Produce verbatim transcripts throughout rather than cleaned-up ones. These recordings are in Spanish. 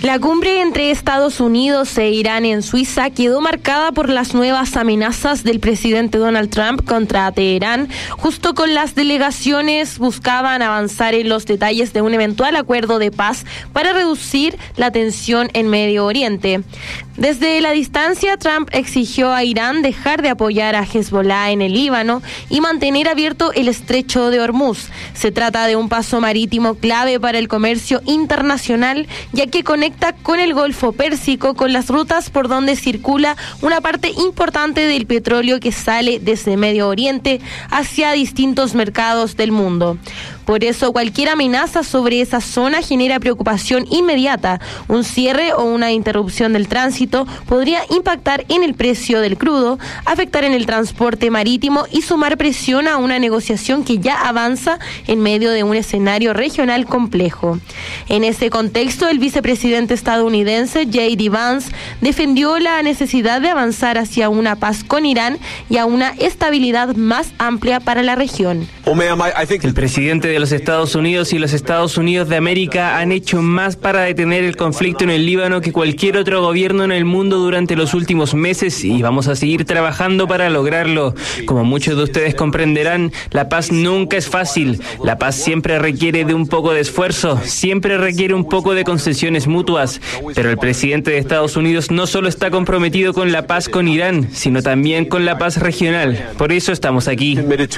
La cumbre entre Estados Unidos e Irán en Suiza quedó marcada por las nuevas amenazas del presidente Donald Trump contra Teherán, justo con las delegaciones buscaban avanzar en los detalles de un eventual acuerdo de paz para reducir la tensión en Medio Oriente. Desde la distancia, Trump exigió a Irán dejar de apoyar a Hezbollah en el Líbano y mantener abierto el estrecho de Hormuz. Se trata de un paso marítimo clave para el comercio internacional, ya que conecta con el Golfo Pérsico, con las rutas por donde circula una parte importante del petróleo que sale desde Medio Oriente hacia distintos mercados del mundo. Por eso, cualquier amenaza sobre esa zona genera preocupación inmediata. Un cierre o una interrupción del tránsito podría impactar en el precio del crudo, afectar en el transporte marítimo y sumar presión a una negociación que ya avanza en medio de un escenario regional complejo. En ese contexto, el vicepresidente estadounidense J D Vance defendió la necesidad de avanzar hacia una paz con Irán y a una estabilidad más amplia para la región. El presidente de los Estados Unidos y los Estados Unidos de América han hecho más para detener el conflicto en el Líbano que cualquier otro gobierno en el mundo durante los últimos meses, y vamos a seguir trabajando para lograrlo. Como muchos de ustedes comprenderán, la paz nunca es fácil. La paz siempre requiere de un poco de esfuerzo, siempre requiere un poco de concesiones mutuas, pero el presidente de Estados Unidos no solo está comprometido con la paz con Irán, sino también con la paz regional. Por eso estamos aquí.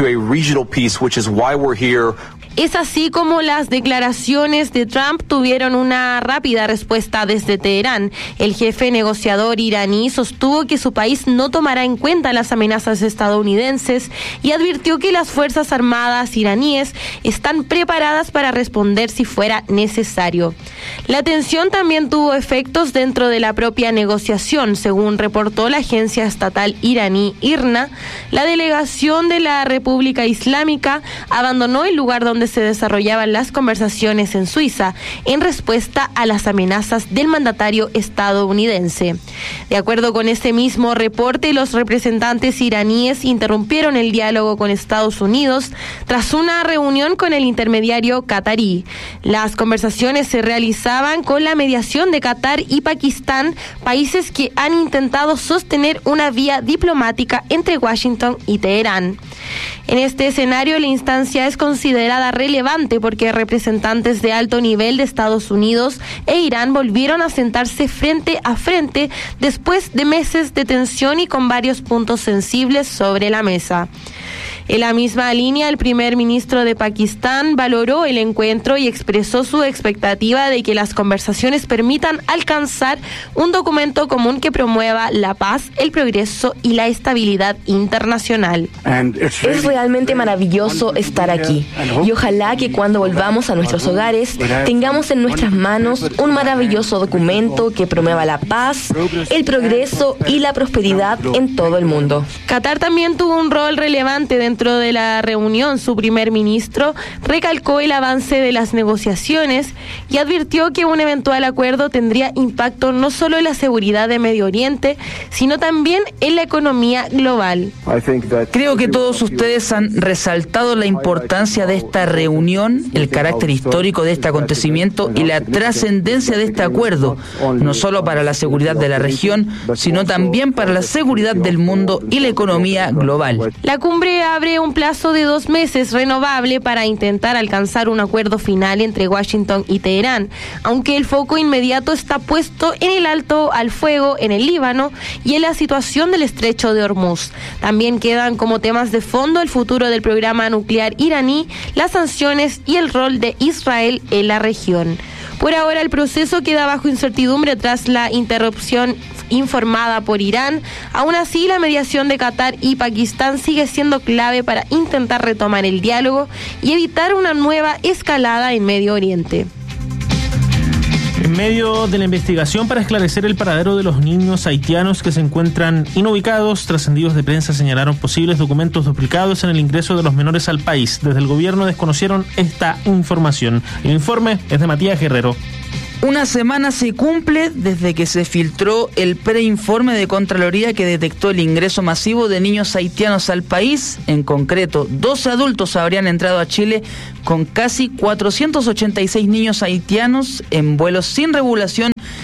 Es así como las declaraciones de Trump tuvieron una rápida respuesta desde Teherán. El jefe negociador iraní sostuvo que su país no tomará en cuenta las amenazas estadounidenses y advirtió que las Fuerzas Armadas iraníes están preparadas para responder si fuera necesario. La tensión también tuvo efectos dentro de la propia negociación, según reportó la agencia estatal iraní I R N A. La delegación de la República Islámica abandonó el lugar donde se desarrollaban las conversaciones en Suiza en respuesta a las amenazas del mandatario estadounidense. De acuerdo con este mismo reporte, los representantes iraníes interrumpieron el diálogo con Estados Unidos tras una reunión con el intermediario catarí. Las conversaciones se realizaban con la mediación de Qatar y Pakistán, países que han intentado sostener una vía diplomática entre Washington y Teherán. En este escenario, la instancia es considerada relevante porque representantes de alto nivel de Estados Unidos e Irán volvieron a sentarse frente a frente después de meses de tensión y con varios puntos sensibles sobre la mesa. En la misma línea, el primer ministro de Pakistán valoró el encuentro y expresó su expectativa de que las conversaciones permitan alcanzar un documento común que promueva la paz, el progreso y la estabilidad internacional. Es realmente maravilloso estar aquí y ojalá que cuando volvamos a nuestros hogares tengamos en nuestras manos un maravilloso documento que promueva la paz, el progreso y la prosperidad en todo el mundo. Qatar también tuvo un rol relevante dentro Dentro de la reunión, su primer ministro recalcó el avance de las negociaciones y advirtió que un eventual acuerdo tendría impacto no solo en la seguridad de Medio Oriente, sino también en la economía global. Creo que todos ustedes han resaltado la importancia de esta reunión, el carácter histórico de este acontecimiento y la trascendencia de este acuerdo, no solo para la seguridad de la región, sino también para la seguridad del mundo y la economía global. La cumbre abre un plazo de dos meses renovable para intentar alcanzar un acuerdo final entre Washington y Teherán, aunque el foco inmediato está puesto en el alto al fuego en el Líbano y en la situación del estrecho de Hormuz. También quedan como temas de fondo el futuro del programa nuclear iraní, las sanciones y el rol de Israel en la región. Por ahora, el proceso queda bajo incertidumbre tras la interrupción informada por Irán. Aún así, la mediación de Qatar y Pakistán sigue siendo clave para intentar retomar el diálogo y evitar una nueva escalada en Medio Oriente. En medio de la investigación para esclarecer el paradero de los niños haitianos que se encuentran inubicados, trascendidos de prensa señalaron posibles documentos duplicados en el ingreso de los menores al país. Desde el gobierno desconocieron esta información. El informe es de Matías Guerrero. Una semana se cumple desde que se filtró el preinforme de Contraloría que detectó el ingreso masivo de niños haitianos al país. En concreto, doce adultos habrían entrado a Chile con casi cuatrocientos ochenta y seis niños haitianos en vuelos sin regulación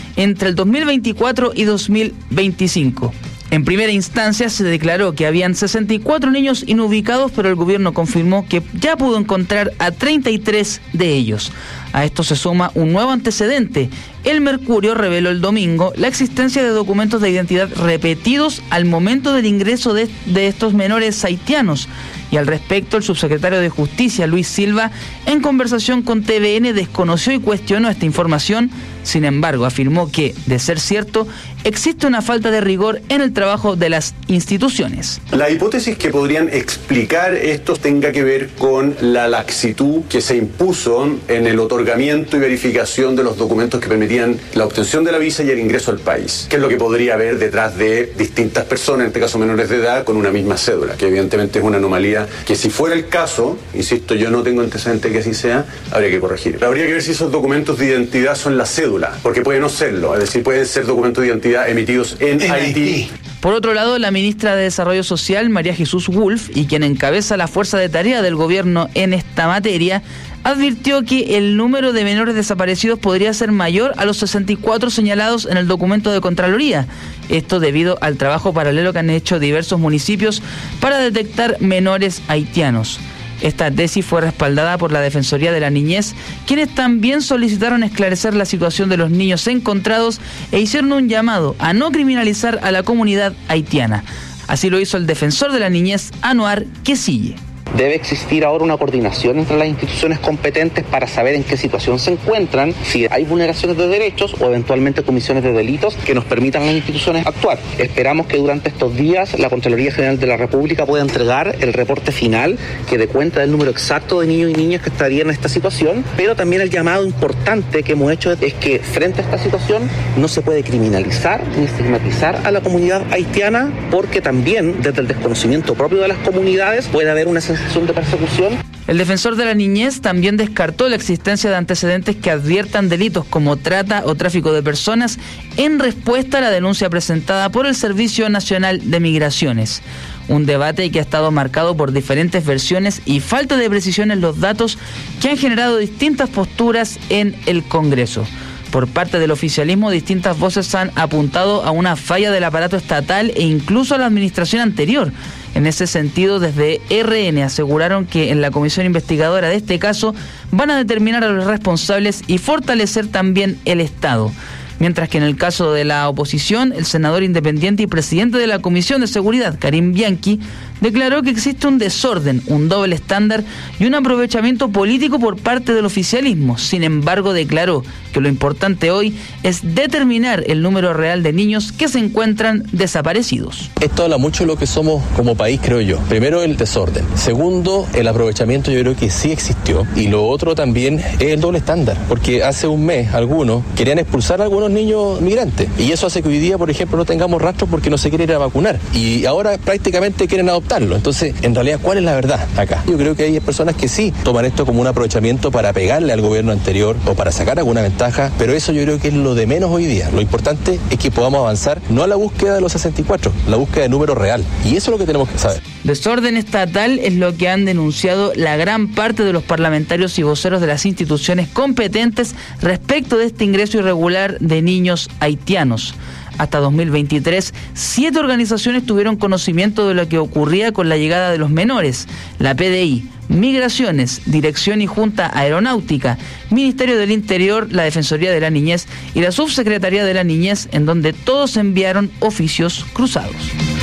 entre el dos mil veinticuatro y dos mil veinticinco. En primera instancia se declaró que habían sesenta y cuatro niños inubicados, pero el gobierno confirmó que ya pudo encontrar a treinta y tres de ellos. A esto se suma un nuevo antecedente. El Mercurio reveló el domingo la existencia de documentos de identidad repetidos al momento del ingreso de, de estos menores haitianos. Y al respecto, el subsecretario de Justicia, Luis Silva, en conversación con T V N, desconoció y cuestionó esta información. Sin embargo, afirmó que, de ser cierto, existe una falta de rigor en el trabajo de las instituciones. La hipótesis que podrían explicar esto tenga que ver con la laxitud que se impuso en el otorgamiento y verificación de los documentos que permitían la obtención de la visa y el ingreso al país. ¿Qué es lo que podría haber detrás de distintas personas, en este caso menores de edad, con una misma cédula? Que evidentemente es una anomalía que, si fuera el caso, insisto, yo no tengo antecedente que así sea, habría que corregir. Habría que ver si esos documentos de identidad son la cédula, porque puede no serlo, es decir, pueden ser documentos de identidad emitidos en, en Haití. Haití. Por otro lado, la ministra de Desarrollo Social, María Jesús Wolf, y quien encabeza la fuerza de tarea del gobierno en esta materia, advirtió que el número de menores desaparecidos podría ser mayor a los sesenta y cuatro señalados en el documento de Contraloría. Esto debido al trabajo paralelo que han hecho diversos municipios para detectar menores haitianos. Esta tesis fue respaldada por la Defensoría de la Niñez, quienes también solicitaron esclarecer la situación de los niños encontrados e hicieron un llamado a no criminalizar a la comunidad haitiana. Así lo hizo el defensor de la niñez, Anuar Quesille. Debe existir ahora una coordinación entre las instituciones competentes para saber en qué situación se encuentran, si hay vulneraciones de derechos o eventualmente comisiones de delitos que nos permitan a las instituciones actuar. Esperamos que durante estos días la Contraloría General de la República pueda entregar el reporte final que dé cuenta del número exacto de niños y niñas que estarían en esta situación, pero también el llamado importante que hemos hecho es que frente a esta situación no se puede criminalizar ni estigmatizar a la comunidad haitiana, porque también desde el desconocimiento propio de las comunidades puede haber una sensación de persecución. El defensor de la niñez también descartó la existencia de antecedentes que adviertan delitos como trata o tráfico de personas en respuesta a la denuncia presentada por el Servicio Nacional de Migraciones. Un debate que ha estado marcado por diferentes versiones y falta de precisión en los datos que han generado distintas posturas en el Congreso. Por parte del oficialismo, distintas voces han apuntado a una falla del aparato estatal e incluso a la administración anterior. En ese sentido, desde R N aseguraron que en la comisión investigadora de este caso van a determinar a los responsables y fortalecer también el Estado. Mientras que en el caso de la oposición, el senador independiente y presidente de la Comisión de Seguridad, Karim Bianchi, declaró que existe un desorden, un doble estándar y un aprovechamiento político por parte del oficialismo. Sin embargo, declaró que lo importante hoy es determinar el número real de niños que se encuentran desaparecidos. Esto habla mucho de lo que somos como país, creo yo. Primero, el desorden. Segundo, el aprovechamiento, yo creo que sí existió. Y lo otro también es el doble estándar, porque hace un mes algunos querían expulsar a algunos niños migrantes. Y eso hace que hoy día, por ejemplo, no tengamos rastros porque no se quiere ir a vacunar. Y ahora prácticamente quieren adoptarlo. Entonces, en realidad, ¿cuál es la verdad acá? Yo creo que hay personas que sí toman esto como un aprovechamiento para pegarle al gobierno anterior o para sacar alguna ventaja, pero eso yo creo que es lo de menos hoy día. Lo importante es que podamos avanzar no a la búsqueda de los sesenta y cuatro, la búsqueda de número real. Y eso es lo que tenemos que saber. Desorden estatal es lo que han denunciado la gran parte de los parlamentarios y voceros de las instituciones competentes respecto de este ingreso irregular de niños haitianos. Hasta dos mil veintitrés, siete organizaciones tuvieron conocimiento de lo que ocurría con la llegada de los menores. La P D I, Migraciones, Dirección y Junta Aeronáutica, Ministerio del Interior, la Defensoría de la Niñez y la Subsecretaría de la Niñez, en donde todos enviaron oficios cruzados.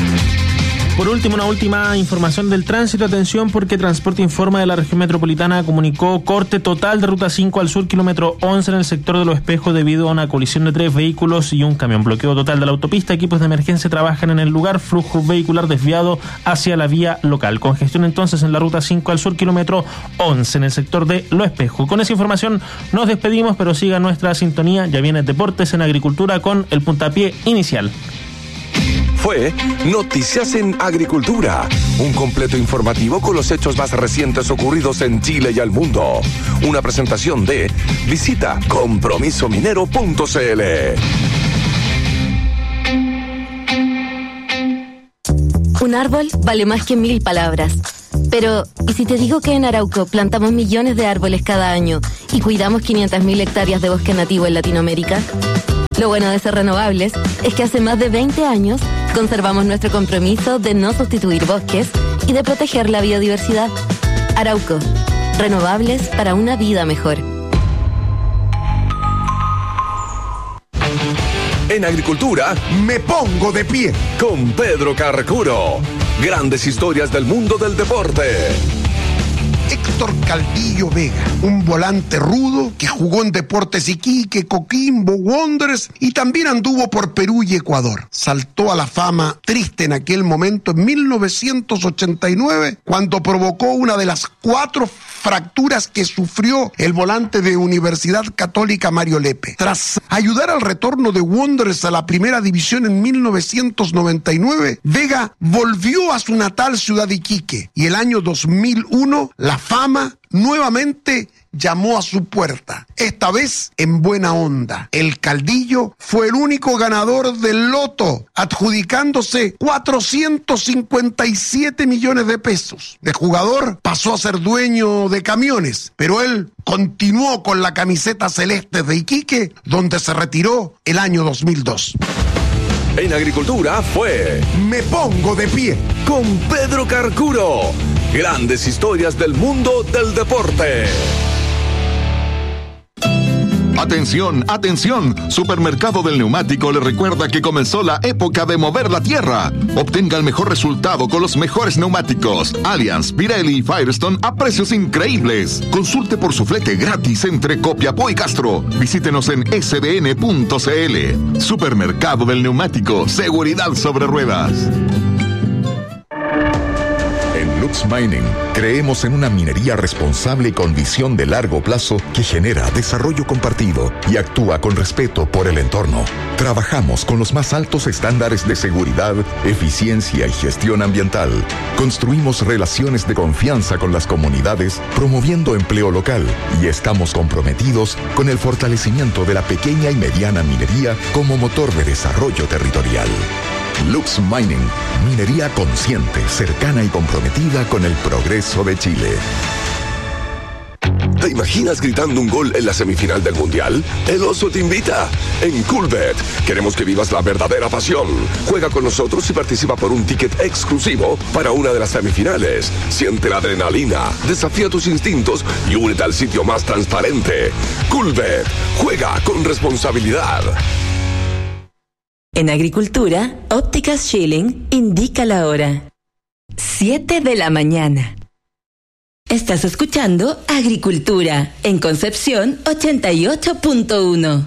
Por último, una última información del tránsito. Atención, porque Transporte Informa de la región metropolitana comunicó corte total de ruta cinco al sur, kilómetro once en el sector de Los Espejos debido a una colisión de tres vehículos y un camión. Bloqueo total de la autopista. Equipos de emergencia trabajan en el lugar. Flujo vehicular desviado hacia la vía local. Congestión entonces en la ruta cinco al sur, kilómetro once en el sector de Los Espejos. Con esa información nos despedimos, pero siga nuestra sintonía. Ya viene Deportes en Agricultura con el puntapié inicial. Fue Noticias en Agricultura, un completo informativo con los hechos más recientes ocurridos en Chile y al mundo. Una presentación de visita compromiso minero punto c l. Un árbol vale más que mil palabras. Pero, ¿y si te digo que en Arauco plantamos millones de árboles cada año y cuidamos quinientas mil hectáreas de bosque nativo en Latinoamérica? Lo bueno de ser renovables es que hace más de veinte años conservamos nuestro compromiso de no sustituir bosques y de proteger la biodiversidad. Arauco, renovables para una vida mejor. En agricultura, me pongo de pie con Pedro Carcuro. Grandes historias del mundo del deporte. Héctor Caldillo Vega, un volante rudo que jugó en Deportes Iquique, Coquimbo, Wanderers y también anduvo por Perú y Ecuador. Saltó a la fama triste en aquel momento en mil novecientos ochenta y nueve cuando provocó una de las cuatro fracturas que sufrió el volante de Universidad Católica Mario Lepe. Tras ayudar al retorno de Wanderers a la primera división en mil novecientos noventa y nueve, Vega volvió a su natal ciudad de Iquique y el año dos mil uno la fama nuevamente llamó a su puerta, esta vez en buena onda. El Caldillo fue el único ganador del loto, adjudicándose cuatrocientos cincuenta y siete millones de pesos. De jugador pasó a ser dueño de camiones, pero él continuó con la camiseta celeste de Iquique, donde se retiró el año dos mil dos. En agricultura fue Me pongo de pie con Pedro Carcuro. Grandes historias del mundo del deporte. Atención, atención, Supermercado del Neumático le recuerda que comenzó la época de mover la tierra. Obtenga el mejor resultado con los mejores neumáticos Allianz, Pirelli y Firestone a precios increíbles. Consulte por su flete gratis entre Copiapó y Castro. Visítenos en s b n punto c l. Supermercado del Neumático, seguridad sobre ruedas. En Lux Mining creemos en una minería responsable con visión de largo plazo que genera desarrollo compartido y actúa con respeto por el entorno. Trabajamos con los más altos estándares de seguridad, eficiencia y gestión ambiental. Construimos relaciones de confianza con las comunidades, promoviendo empleo local, y estamos comprometidos con el fortalecimiento de la pequeña y mediana minería como motor de desarrollo territorial. Lux Mining, minería consciente, cercana y comprometida con el progreso de Chile. ¿Te imaginas gritando un gol en la semifinal del Mundial? El Oso te invita. En Coolbet queremos que vivas la verdadera pasión. Juega con nosotros y participa por un ticket exclusivo para una de las semifinales. Siente la adrenalina, desafía tus instintos y únete al sitio más transparente. Coolbet, juega con responsabilidad. En agricultura, Ópticas Schilling indica la hora. siete de la mañana. Estás escuchando Agricultura en Concepción ochenta y ocho punto uno.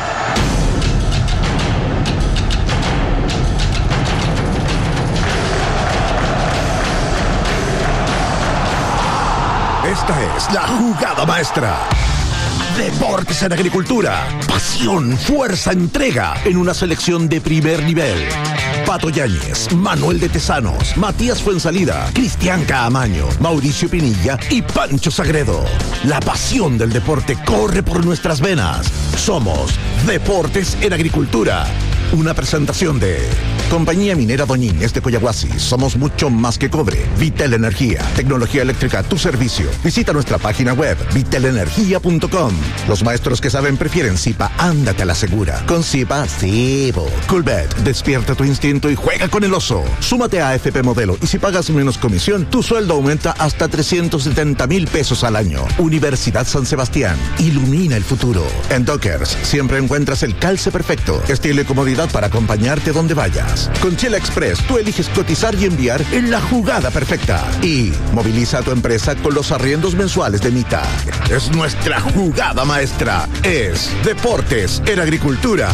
Esta es la jugada maestra. Deportes en agricultura. Pasión, fuerza, entrega en una selección de primer nivel. Pato Yáñez, Manuel de Tesanos, Matías Fuensalida, Cristian Caamaño, Mauricio Pinilla y Pancho Sagredo. La pasión del deporte corre por nuestras venas. Somos Deportes en Agricultura. Una presentación de Compañía Minera Doñínez de Coyahuasi. Somos mucho más que cobre. Vitel Energía, tecnología eléctrica a tu servicio. Visita nuestra página web vitel energía punto com. Los maestros que saben prefieren Zipa, ándate a la segura. Con Zipa, sí. Coolbet, despierta tu instinto y juega con el oso. Súmate a A F P Modelo y si pagas menos comisión, tu sueldo aumenta hasta trescientos setenta mil pesos al año. Universidad San Sebastián, ilumina el futuro. En Dockers, siempre encuentras el calce perfecto. Estilo y comodidad para acompañarte donde vayas. Con Chile Express, tú eliges cotizar y enviar en la jugada perfecta. Y moviliza a tu empresa con los arriendos mensuales de Mita. Es nuestra jugada maestra. Es Deportes en Agricultura.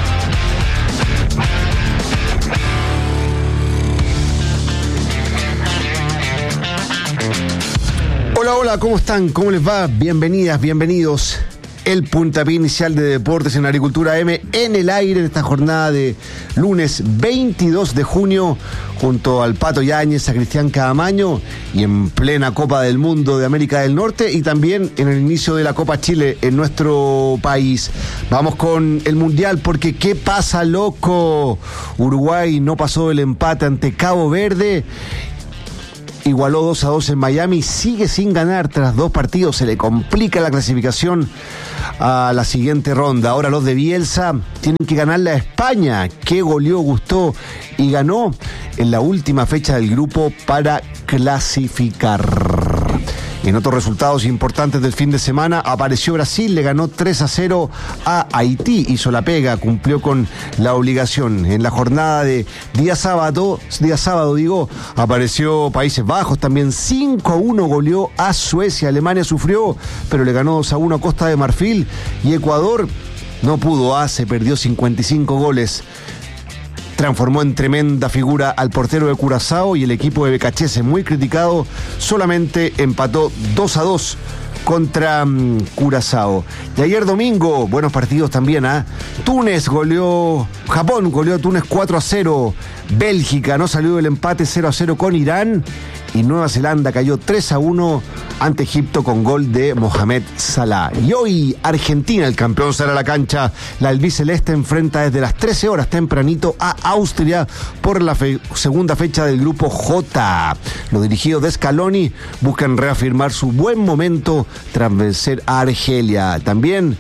Hola, hola, ¿cómo están? ¿Cómo les va? Bienvenidas, bienvenidos. El puntapié inicial de Deportes en Agricultura M en el aire en esta jornada de lunes veintidós de junio, junto al Pato Yáñez, a Cristian Caamaño, y en plena Copa del Mundo de América del Norte y también en el inicio de la Copa Chile en nuestro país. Vamos con el Mundial, porque ¿qué pasa, loco? Uruguay no pasó el empate ante Cabo Verde igualó dos a dos en Miami, sigue sin ganar tras dos partidos, se le complica la clasificación a la siguiente ronda. Ahora los de Bielsa tienen que ganarle a España, que goleó, gustó y ganó en la última fecha del grupo para clasificar. En otros resultados importantes del fin de semana apareció Brasil, le ganó tres a cero a Haití, hizo la pega, cumplió con la obligación. En la jornada de día sábado, día sábado digo, apareció Países Bajos, también cinco a uno goleó a Suecia. Alemania sufrió, pero le ganó dos a uno a Costa de Marfil, y Ecuador no pudo, ah, se perdió cincuenta y cinco goles. Transformó en tremenda figura al portero de Curazao, y el equipo de Becachese, muy criticado, solamente empató dos a dos contra um, Curazao. Y ayer domingo, buenos partidos también, ¿ah? ¿eh? Túnez goleó, Japón goleó a Túnez cuatro a cero. Bélgica no salió del empate cero a cero con Irán. Y Nueva Zelanda cayó tres a uno ante Egipto con gol de Mohamed Salah. Y hoy Argentina, el campeón, sale a la cancha. La albiceleste enfrenta desde las trece horas tempranito a Austria por la fe- segunda fecha del grupo J. Los dirigidos de Scaloni buscan reafirmar su buen momento tras vencer a Argelia. También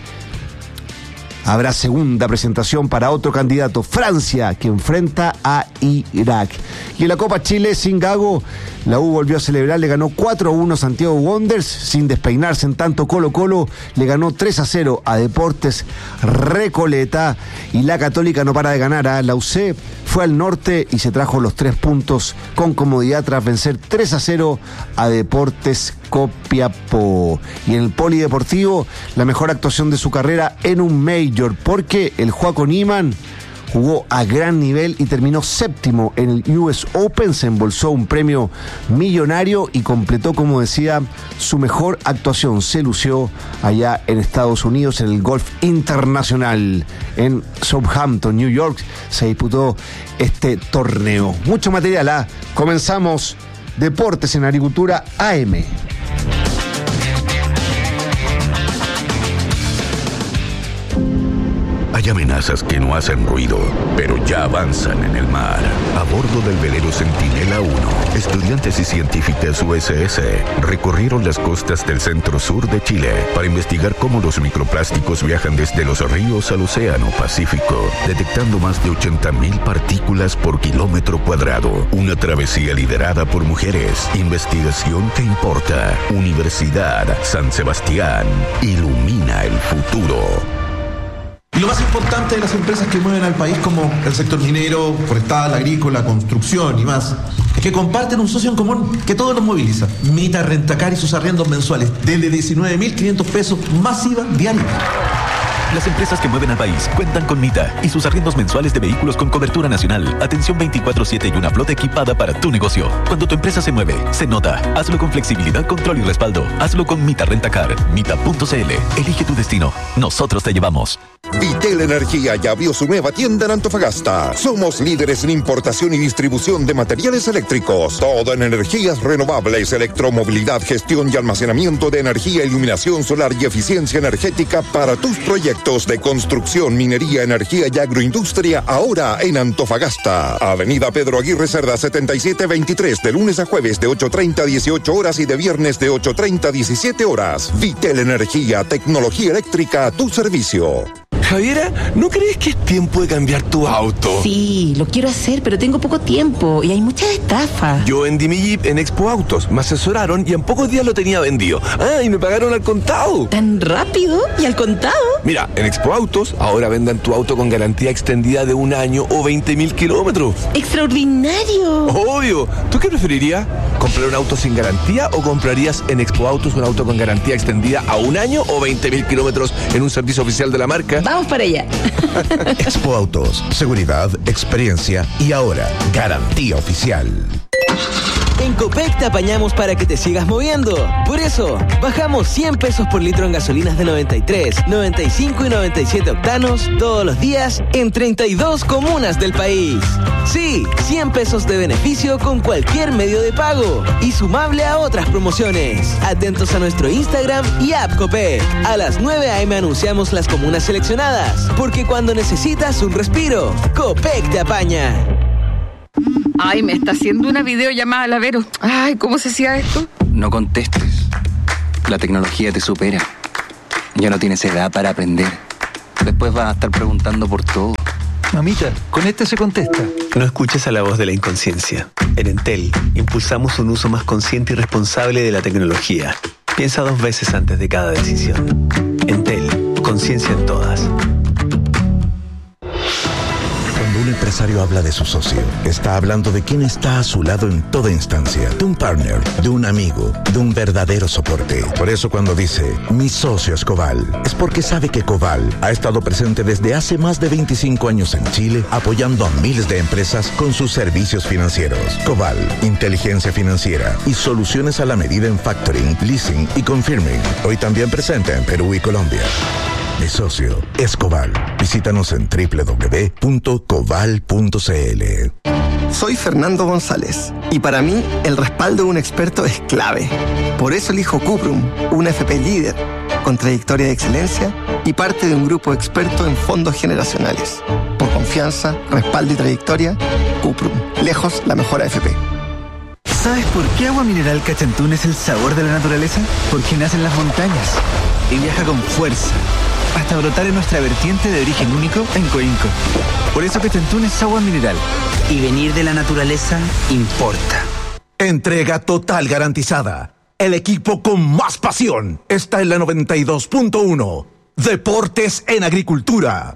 habrá segunda presentación para otro candidato, Francia, que enfrenta a Irak. Y en la Copa Chile, sin Gago, la U volvió a celebrar, le ganó cuatro a uno a Santiago Wanderers, sin despeinarse en tanto. Colo Colo le ganó tres a cero a Deportes Recoleta, y la Católica no para de ganar. A la U C fue al norte y se trajo los tres puntos con comodidad tras vencer tres a cero a Deportes Copiapó. Y en el polideportivo, la mejor actuación de su carrera en un Major, porque el Joaco Niman jugó a gran nivel y terminó séptimo en el U S Open, se embolsó un premio millonario y completó, como decía, su mejor actuación. Se lució allá en Estados Unidos en el Golf Internacional en Southampton, New York. Se disputó este torneo. Mucho material, ¿ah? Comenzamos Deportes en Agricultura A M. Hay amenazas que no hacen ruido, pero ya avanzan en el mar. A bordo del velero Centinela uno, estudiantes y científicas U S S recorrieron las costas del centro-sur de Chile para investigar cómo los microplásticos viajan desde los ríos al océano Pacífico, detectando más de ochenta mil partículas por kilómetro cuadrado. Una travesía liderada por mujeres. Investigación que importa. Universidad San Sebastián. Ilumina el futuro. Y lo más importante de las empresas que mueven al país, como el sector minero, forestal, agrícola, construcción y más, es que comparten un socio en común que todos los moviliza. Mita Rentacar y sus arriendos mensuales desde diecinueve mil quinientos pesos más I V A diario. Las empresas que mueven al país cuentan con Mita y sus arriendos mensuales de vehículos con cobertura nacional, atención veinticuatro siete y una flota equipada para tu negocio. Cuando tu empresa se mueve, se nota. Hazlo con flexibilidad, control y respaldo. Hazlo con Mita Rentacar. Mita punto c l. Elige tu destino. Nosotros te llevamos. Vitel Energía ya abrió su nueva tienda en Antofagasta. Somos líderes en importación y distribución de materiales eléctricos. Todo en energías renovables, electromovilidad, gestión y almacenamiento de energía, iluminación solar y eficiencia energética para tus proyectos de construcción, minería, energía y agroindustria, ahora en Antofagasta. Avenida Pedro Aguirre Cerda setenta y siete veintitrés, de lunes a jueves de ocho treinta a dieciocho horas y de viernes de ocho treinta a diecisiete horas. Vitel Energía, tecnología eléctrica a tu servicio. Javiera, ¿no crees que es tiempo de cambiar tu auto? Sí, lo quiero hacer, pero tengo poco tiempo y hay muchas estafas. Yo vendí mi Jeep en Expo Autos, me asesoraron y en pocos días lo tenía vendido. Ah, y me pagaron al contado. ¿Tan rápido? ¿Y al contado? Mira, en Expo Autos ahora vendan tu auto con garantía extendida de un año o veinte mil kilómetros. ¡Extraordinario! Obvio. ¿Tú qué preferirías? ¿Comprar un auto sin garantía o comprarías en Expo Autos un auto con garantía extendida a un año o veinte mil kilómetros en un servicio oficial de la marca? Vamos para allá. Expo Autos, seguridad, experiencia y ahora garantía oficial. En Copec te apañamos para que te sigas moviendo. Por eso, bajamos cien pesos por litro en gasolinas de noventa y tres, noventa y cinco y noventa y siete octanos todos los días en treinta y dos comunas del país. Sí, cien pesos de beneficio con cualquier medio de pago y sumable a otras promociones. Atentos a nuestro Instagram y app Copec. A las nueve a eme anunciamos las comunas seleccionadas, porque cuando necesitas un respiro, Copec te apaña. Ay, me está haciendo una videollamada la Vero. Ay, ¿cómo se hacía esto? No contestes. La tecnología te supera. Ya no tienes edad para aprender. Después vas a estar preguntando por todo. Mamita, con este se contesta. No escuches a la voz de la inconsciencia. En Entel, impulsamos un uso más consciente y responsable de la tecnología. Piensa dos veces antes de cada decisión. Entel, conciencia en todas. Cuando un empresario habla de su socio, está hablando de quien está a su lado en toda instancia, de un partner, de un amigo, de un verdadero soporte. Por eso cuando dice, mi socio es Coval, es porque sabe que Coval ha estado presente desde hace más de veinticinco años en Chile, apoyando a miles de empresas con sus servicios financieros. Coval, inteligencia financiera y soluciones a la medida en factoring, leasing y confirming. Hoy también presente en Perú y Colombia. Mi socio es Coval. Visítanos en doble u doble u doble u punto coval punto c l. Soy Fernando González y para mí el respaldo de un experto es clave. Por eso elijo Cuprum, una F P líder, con trayectoria de excelencia y parte de un grupo experto en fondos generacionales. Por confianza, respaldo y trayectoria, Cuprum, lejos la mejor A F P. ¿Sabes por qué Agua Mineral Cachantún es el sabor de la naturaleza? Porque nace en las montañas y viaja con fuerza hasta brotar en nuestra vertiente de origen único en Coinco. Por eso Cachantún es agua mineral. Y venir de la naturaleza importa. Entrega total garantizada. El equipo con más pasión está en la noventa y dos punto uno. Deportes en Agricultura.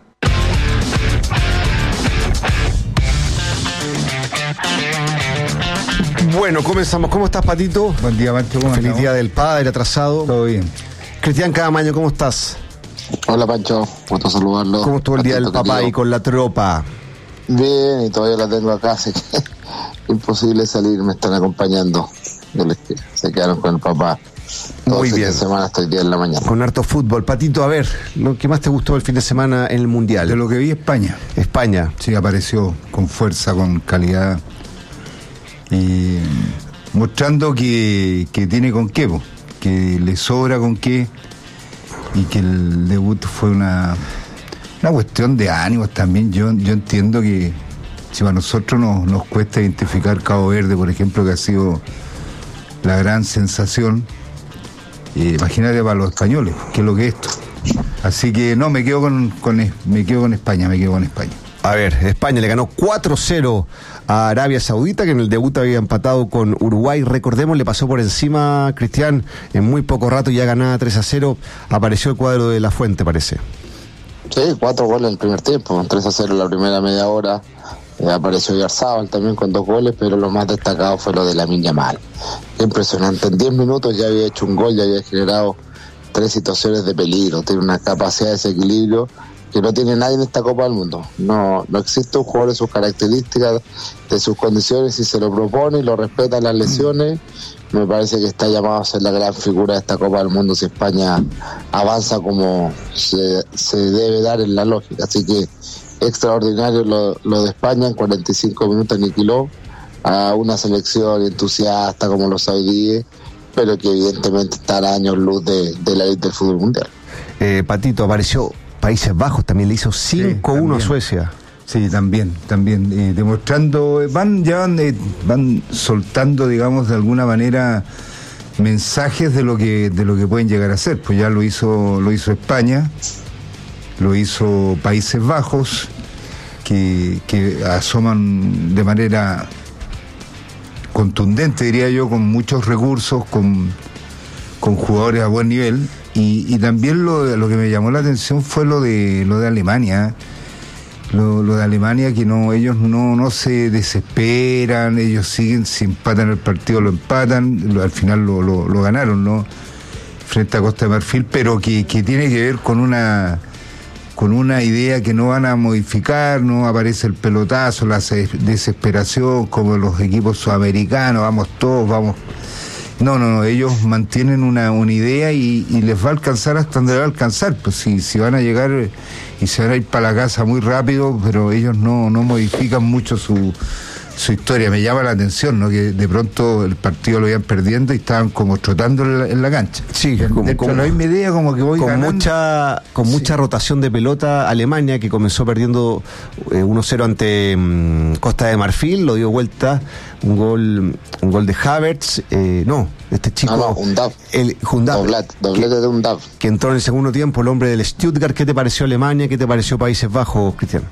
Bueno, comenzamos. ¿Cómo estás, Patito? Buen día, Pancho. ¿Cómo Feliz estamos? día del padre atrasado. Todo bien. Cristian Cadamaño, ¿cómo estás? Hola, Pancho. Gusto saludarlo. ¿Cómo estuvo el día del papá ahí con la tropa? Bien, y todavía la tengo acá, así que imposible salir, me están acompañando. De los que se quedaron con el papá. Todo Muy el bien. fin de semana hasta el día de la mañana. Con harto fútbol. Patito, a ver, ¿lo que más te gustó el fin de semana en el Mundial? De lo que vi, España. España. Sí, apareció con fuerza, con calidad. Y mostrando que, que tiene con qué, po, que le sobra con qué, y que el debut fue una, una cuestión de ánimos también. Yo, yo entiendo que si para nosotros nos, nos cuesta identificar Cabo Verde, por ejemplo, que ha sido la gran sensación, eh, imagínate para los españoles, ¿qué es lo que es esto? Así que no, me quedo con, con me quedo con España, me quedo con España. A ver, España le ganó cuatro cero a Arabia Saudita, que en el debut había empatado con Uruguay. Recordemos, le pasó por encima Cristian en muy poco rato, ya ganaba tres a cero. Apareció el cuadro de La Fuente, parece. Sí, cuatro goles en el primer tiempo, tres a cero en la primera media hora. Eh, apareció Yarzábal también con dos goles, pero lo más destacado fue lo de Lamine Yamal. Impresionante, en diez minutos ya había hecho un gol, ya había generado tres situaciones de peligro, tiene una capacidad de desequilibrio que no tiene nadie en esta Copa del Mundo. No, no existe un jugador de sus características, de sus condiciones, si se lo propone y lo respeta las lesiones, me parece que está llamado a ser la gran figura de esta Copa del Mundo si España avanza como se, se debe dar en la lógica. Así que extraordinario lo, lo de España, en cuarenta y cinco minutos aniquiló a una selección entusiasta como los saudíes, pero que evidentemente está a años luz de, de la élite del fútbol mundial. Eh, Patito, apareció Países Bajos, también le hizo cinco uno Sí, a Suecia. Sí, también, también, eh, demostrando, van, ya van, eh, van soltando, digamos, de alguna manera mensajes de lo que, de lo que pueden llegar a ser. Pues ya lo hizo, lo hizo España, lo hizo Países Bajos, que, que asoman de manera contundente, diría yo, con muchos recursos, con, con jugadores a buen nivel. Y, y también lo, lo que me llamó la atención fue lo de lo de Alemania, lo, lo de Alemania, que no ellos no, no se desesperan, ellos siguen, si empatan el partido lo empatan, lo, al final lo, lo, lo ganaron, ¿no? Frente a Costa de Marfil, pero que, que tiene que ver con una con una idea que no van a modificar, no aparece el pelotazo, la desesperación como los equipos sudamericanos, vamos todos, vamos. No, no, no, ellos mantienen una, una idea y, y les va a alcanzar hasta donde va a alcanzar. Pues si, si van a llegar y se van a ir para la casa muy rápido, pero ellos no, no modifican mucho su, su historia. Me llama la atención, ¿no? Que de pronto el partido lo iban perdiendo y estaban como trotando en la, en la cancha. Sí, como, dentro de la misma idea, como que voy con ganando. mucha con Sí. mucha rotación de pelota. Alemania, que comenzó perdiendo eh, uno cero ante mm, Costa de Marfil, lo dio vuelta, un gol un gol de Havertz, eh, no, este chico, No, no, Undav. el Undav, Doblete, doblete que, de Undav. que entró en el segundo tiempo, el hombre del Stuttgart. ¿Qué te pareció Alemania? ¿Qué te pareció Países Bajos, Cristian?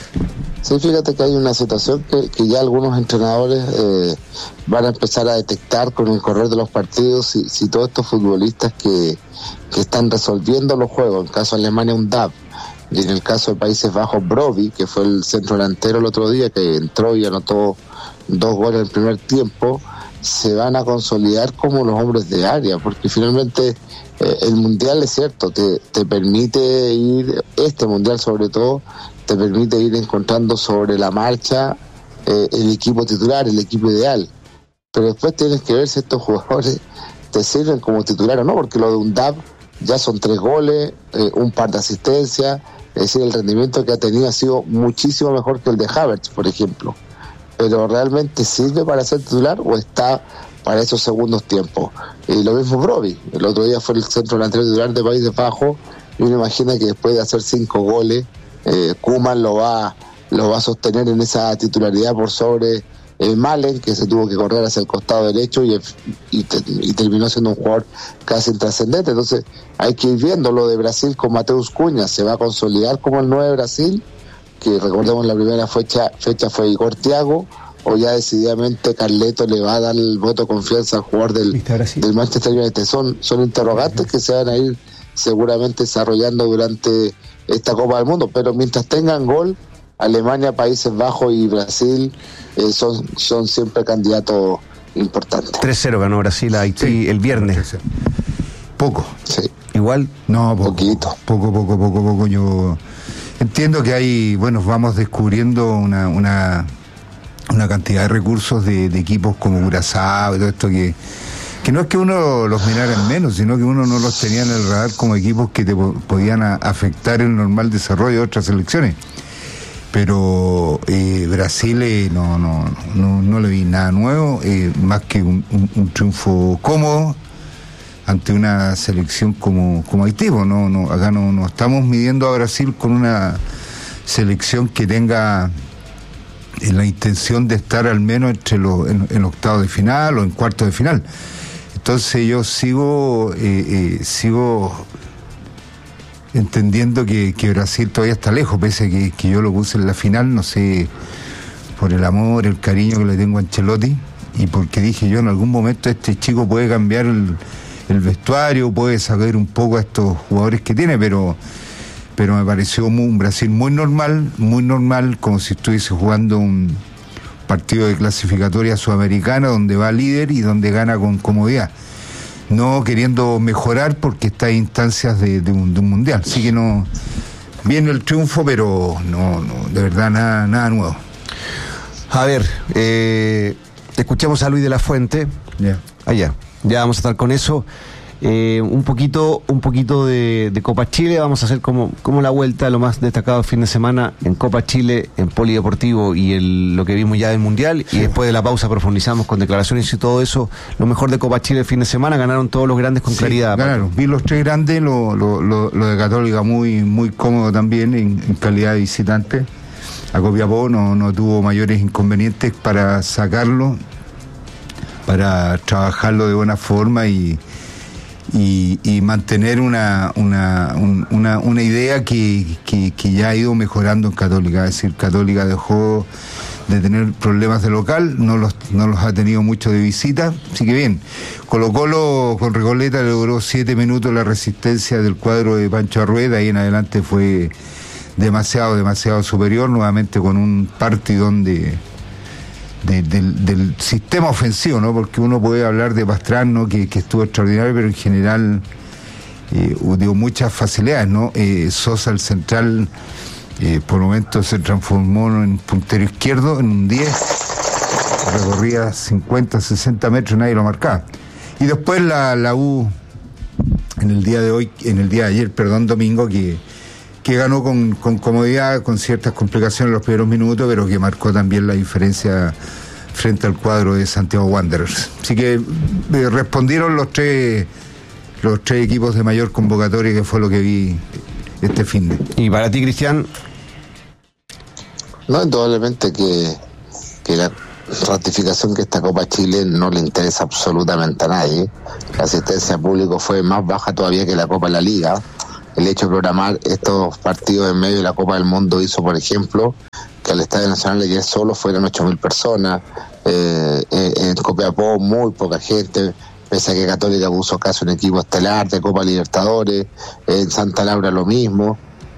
Sí, fíjate que hay una situación que, que ya algunos entrenadores eh, van a empezar a detectar con el correr de los partidos si, si todos estos futbolistas que, que están resolviendo los juegos, en el caso de Alemania Undav, y en el caso de Países Bajos Brobbey, que fue el centro delantero el otro día, que entró y anotó dos goles en el primer tiempo, se van a consolidar como los hombres de área, porque finalmente eh, el Mundial, es cierto, te, te permite ir, este Mundial sobre todo, te permite ir encontrando sobre la marcha eh, el equipo titular, el equipo ideal. Pero después tienes que ver si estos jugadores te sirven como titular o no, porque lo de Undav ya son tres goles, eh, un par de asistencias, es decir, el rendimiento que ha tenido ha sido muchísimo mejor que el de Havertz, por ejemplo. Pero ¿realmente sirve para ser titular o está para esos segundos tiempos? Y lo mismo Brobbey, el otro día fue el centro delantero titular de Países Bajos, y uno imagina que después de hacer cinco goles, Eh, Koeman lo va lo va a sostener en esa titularidad por sobre el Malen, que se tuvo que correr hacia el costado derecho y, y, y terminó siendo un jugador casi intrascendente. Entonces hay que ir viendo lo de Brasil con Mateus Cunha. ¿Se va a consolidar como el nueve Brasil? Que recordemos la primera fecha, fecha fue Igor Thiago, o ya decididamente Carleto le va a dar el voto de confianza al jugador del, del Manchester United. Son, son interrogantes que se van a ir seguramente desarrollando durante esta Copa del Mundo, pero mientras tengan gol, Alemania, Países Bajos y Brasil eh, son, son siempre candidatos importantes. tres cero ganó Brasil a Haití sí, el viernes. Poco. Sí. Igual. No, poco. Poquito. Poco, poco, poco, poco. Yo entiendo que hay, bueno, vamos descubriendo una, una, una cantidad de recursos de, de equipos como Curazao y todo esto que que no es que uno los mirara en menos, sino que uno no los tenía en el radar como equipos que te po- podían a, afectar el normal desarrollo de otras selecciones. Pero eh, Brasil eh, no, no, no, no le vi nada nuevo, eh, más que un, un, un triunfo cómodo ante una selección como, como Haití. No, no, acá no, no estamos midiendo a Brasil con una selección que tenga en la intención de estar al menos entre los en, en octavos de final o en cuartos de final. Entonces yo sigo eh, eh, sigo entendiendo que, que Brasil todavía está lejos, pese a que, que yo lo puse en la final, no sé, por el amor, el cariño que le tengo a Ancelotti, y porque dije yo en algún momento este chico puede cambiar el, el vestuario, puede saber un poco a estos jugadores que tiene, pero pero me pareció muy, un Brasil muy normal, muy normal, como si estuviese jugando un partido de clasificatoria sudamericana donde va líder y donde gana con comodidad, no queriendo mejorar porque está en instancias de, de, un, de un mundial. Así que no, viene el triunfo, pero no, no de verdad nada, nada nuevo. A ver, eh, escuchamos a Luis de la Fuente. Ya. Allá, ya vamos a estar con eso. Eh, un poquito un poquito de, de Copa Chile. Vamos a hacer como, como la vuelta, lo más destacado el fin de semana en Copa Chile, en Polideportivo y el, lo que vimos ya del Mundial. Sí. Y después de la pausa profundizamos con declaraciones y todo eso. Lo mejor de Copa Chile el fin de semana, ganaron todos los grandes con sí, claridad. Ganaron, vi los tres grandes, lo, lo, lo, lo de Católica muy, muy cómodo también en, en calidad de visitante. A Copiapó no, no tuvo mayores inconvenientes para sacarlo, para trabajarlo de buena forma y Y, y mantener una una, un, una una idea que, que, que ya ha ido mejorando en Católica. Es decir, Católica dejó de tener problemas de local, no los no los ha tenido mucho de visita, así que bien. Colo Colo con Recoleta logró siete minutos la resistencia del cuadro de Pancho Arrueda, ahí en adelante fue demasiado, demasiado superior, nuevamente con un partidón de De, del, del sistema ofensivo, ¿no? Porque uno puede hablar de Pastrana, que, que estuvo extraordinario, pero en general eh, dio muchas facilidades, ¿no? Eh, Sosa, el central, eh, por momentos se transformó en puntero izquierdo, en un diez, recorría cincuenta, sesenta metros, nadie lo marcaba. Y después la, la U, en el día de hoy, en el día de ayer, perdón, domingo, que, que ganó con, con comodidad, con ciertas complicaciones en los primeros minutos, pero que marcó también la diferencia frente al cuadro de Santiago Wanderers. Así que eh, respondieron los tres los tres equipos de mayor convocatoria, que fue lo que vi este fin de. ¿Y para ti, Cristian? No, indudablemente que, que la ratificación que esta Copa Chile no le interesa absolutamente a nadie. La asistencia al público fue más baja todavía que la Copa de la Liga. El hecho de programar estos partidos en medio de la Copa del Mundo hizo, por ejemplo, que al Estadio Nacional ayer solo fueran ocho mil personas, eh, eh, en Copiapó muy poca gente, pese a que Católica puso casi un equipo estelar de Copa Libertadores, eh, en Santa Laura lo mismo.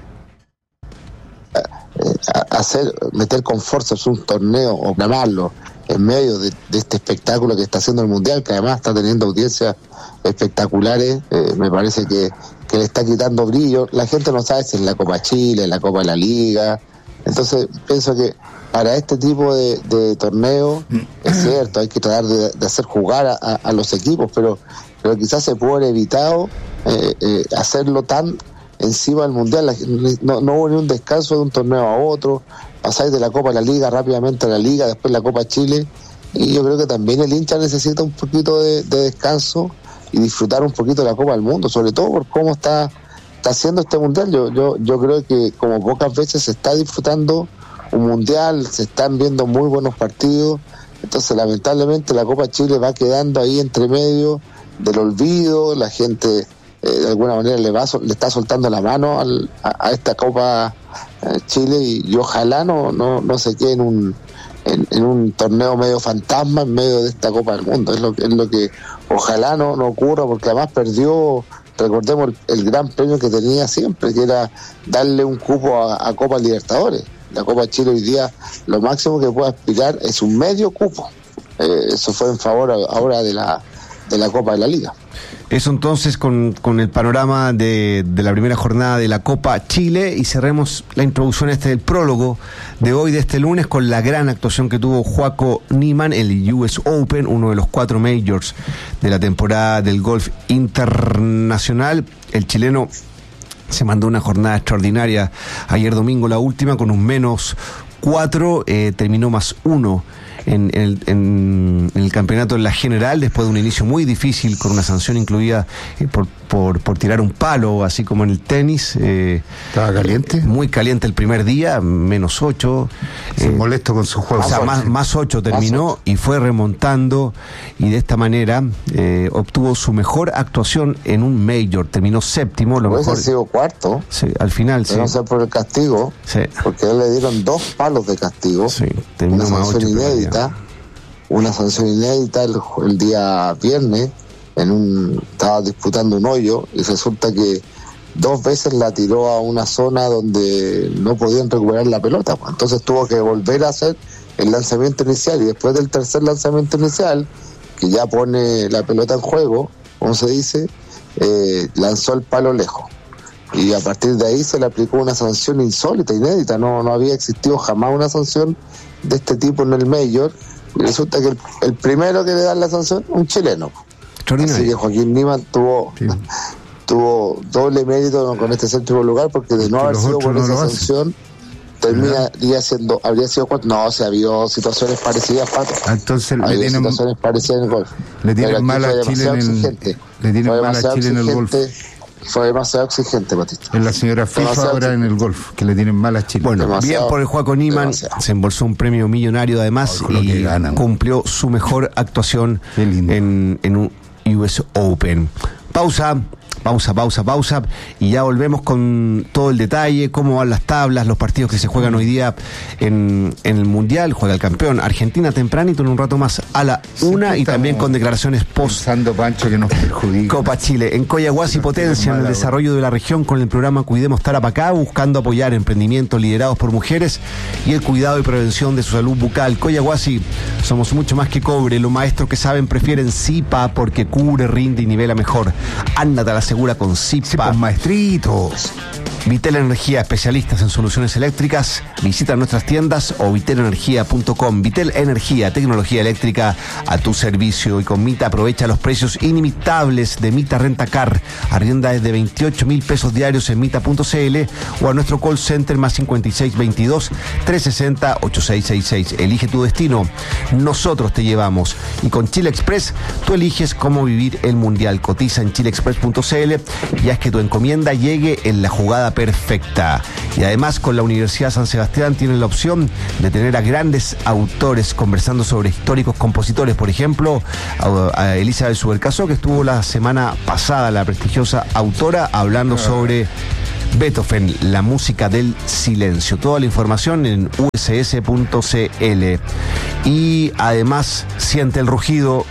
Eh, hacer, meter con fuerza un torneo o programarlo en medio de, de este espectáculo que está haciendo el Mundial, que además está teniendo audiencias espectaculares, eh, me parece que, que le está quitando brillo. La gente no sabe si es la Copa Chile, la Copa de la Liga. Entonces pienso que para este tipo de, de torneo es cierto, hay que tratar de, de hacer jugar a, a, a los equipos, pero, pero quizás se puede haber evitado eh, eh, hacerlo tan encima del Mundial. La, no, no hubo ni un descanso de un torneo a otro, pasáis de la Copa a la Liga rápidamente a la Liga, después la Copa Chile, y yo creo que también el hincha necesita un poquito de, de descanso y disfrutar un poquito de la Copa del Mundo, sobre todo por cómo está, está haciendo este Mundial. Yo, yo, yo creo que como pocas veces se está disfrutando un Mundial, se están viendo muy buenos partidos, entonces lamentablemente la Copa Chile va quedando ahí entre medio del olvido, la gente eh, de alguna manera le va le está soltando la mano al, a, a esta Copa eh, Chile, y, y ojalá no, no, no se quede en un En, en un torneo medio fantasma en medio de esta Copa del Mundo. Es lo, es lo que ojalá no, no ocurra, porque además perdió, recordemos, el, el gran premio que tenía siempre, que era darle un cupo a, a Copa Libertadores. La Copa Chile hoy día lo máximo que puede aspirar es un medio cupo. Eh, eso fue en favor a, ahora de la, de la Copa de la Liga. Eso entonces con, con el panorama de, de la primera jornada de la Copa Chile, y cerremos la introducción este del prólogo de hoy, de este lunes, con la gran actuación que tuvo Joaco Niemann, el U S Open, uno de los cuatro majors de la temporada del golf internacional. El chileno se mandó una jornada extraordinaria ayer domingo, la última, con un menos cuatro, eh, terminó más uno En el, en, en el campeonato en la general, después de un inicio muy difícil, con una sanción incluida eh, por, por, por tirar un palo, así como en el tenis. Eh, ¿Estaba caliente? Muy caliente el primer día, menos ocho. Se eh, molesto con su juego. O sea, más, más ocho terminó y fue remontando, y de esta manera eh, obtuvo su mejor actuación en un major. Terminó séptimo. Lo Puede mejor haber sido cuarto. Sí, al final, sí. No sé por el castigo, sí. Porque él le dieron dos palos de castigo. Sí, terminó una más sanción ocho, inédita. Una sanción inédita el, el día viernes, en un estaba disputando un hoyo, y resulta que dos veces la tiró a una zona donde no podían recuperar la pelota, pues. Entonces tuvo que volver a hacer el lanzamiento inicial, y después del tercer lanzamiento inicial, que ya pone la pelota en juego, como se dice, eh, lanzó el palo lejos, y a partir de ahí se le aplicó una sanción insólita, inédita. No, no había existido jamás una sanción de este tipo en el Major. Y resulta que el, el primero que le dan la sanción, un chileno. Así que Joaquín Niemann tuvo sí. tuvo doble mérito con este séptimo lugar, porque de no haber sido por esa no sanción terminaría siendo, habría sido cuatro. No, o sea, había situaciones parecidas, Pato. Entonces había le tienen, situaciones parecidas en el golf. Le tienen mal a Chile en el, le tienen mal a Chile en el golf. Fue demasiado exigente, Batista. Es la señora FIFA demasiado ahora exigente en el golf, que le tienen mal a Chile. Bueno, demasiado, bien por el Joaco Niemann, demasiado. Se embolsó un premio millonario además, oh, y ganan, cumplió su mejor actuación en, en un U S Open. Pausa. Pausa, pausa, pausa, y ya volvemos con todo el detalle, cómo van las tablas, los partidos que se juegan hoy día en, en el Mundial. Juega el campeón Argentina tempranito, en un rato más a la una, y también con declaraciones post Pancho que nos perjudica. Copa Chile. En Coyahuasi potencian el desarrollo de la región con el programa Cuidemos Tarapacá, buscando apoyar emprendimientos liderados por mujeres y el cuidado y prevención de su salud bucal. Coyahuasi, somos mucho más que cobre. Los maestros que saben prefieren Zipa, porque cubre, rinde y nivela mejor. Ándate a la segura con Zipa. Con maestritos. Vitel Energía, especialistas en soluciones eléctricas. Visita nuestras tiendas o vitel energía punto com. Vitel Energía, tecnología eléctrica a tu servicio. Y con Mita aprovecha los precios inimitables de Mita Rentacar. Arrienda desde veintiocho mil pesos diarios en mita punto cl o a nuestro call center más cincuenta y seis veintidós, trescientos sesenta, ochenta y seis sesenta y seis. Elige tu destino. Nosotros te llevamos. Y con Chile Express, tú eliges cómo vivir el mundial. Cotiza en chile express punto cl y haz que tu encomienda llegue en la jugada perfecta. Y además con la Universidad San Sebastián tienes la opción de tener a grandes autores conversando sobre históricos compositores. Por ejemplo, a Elizabeth Subercaso, que estuvo la semana pasada, la prestigiosa autora, hablando sobre Beethoven, la música del silencio. Toda la información en u s s punto c l. Y además siente el rugido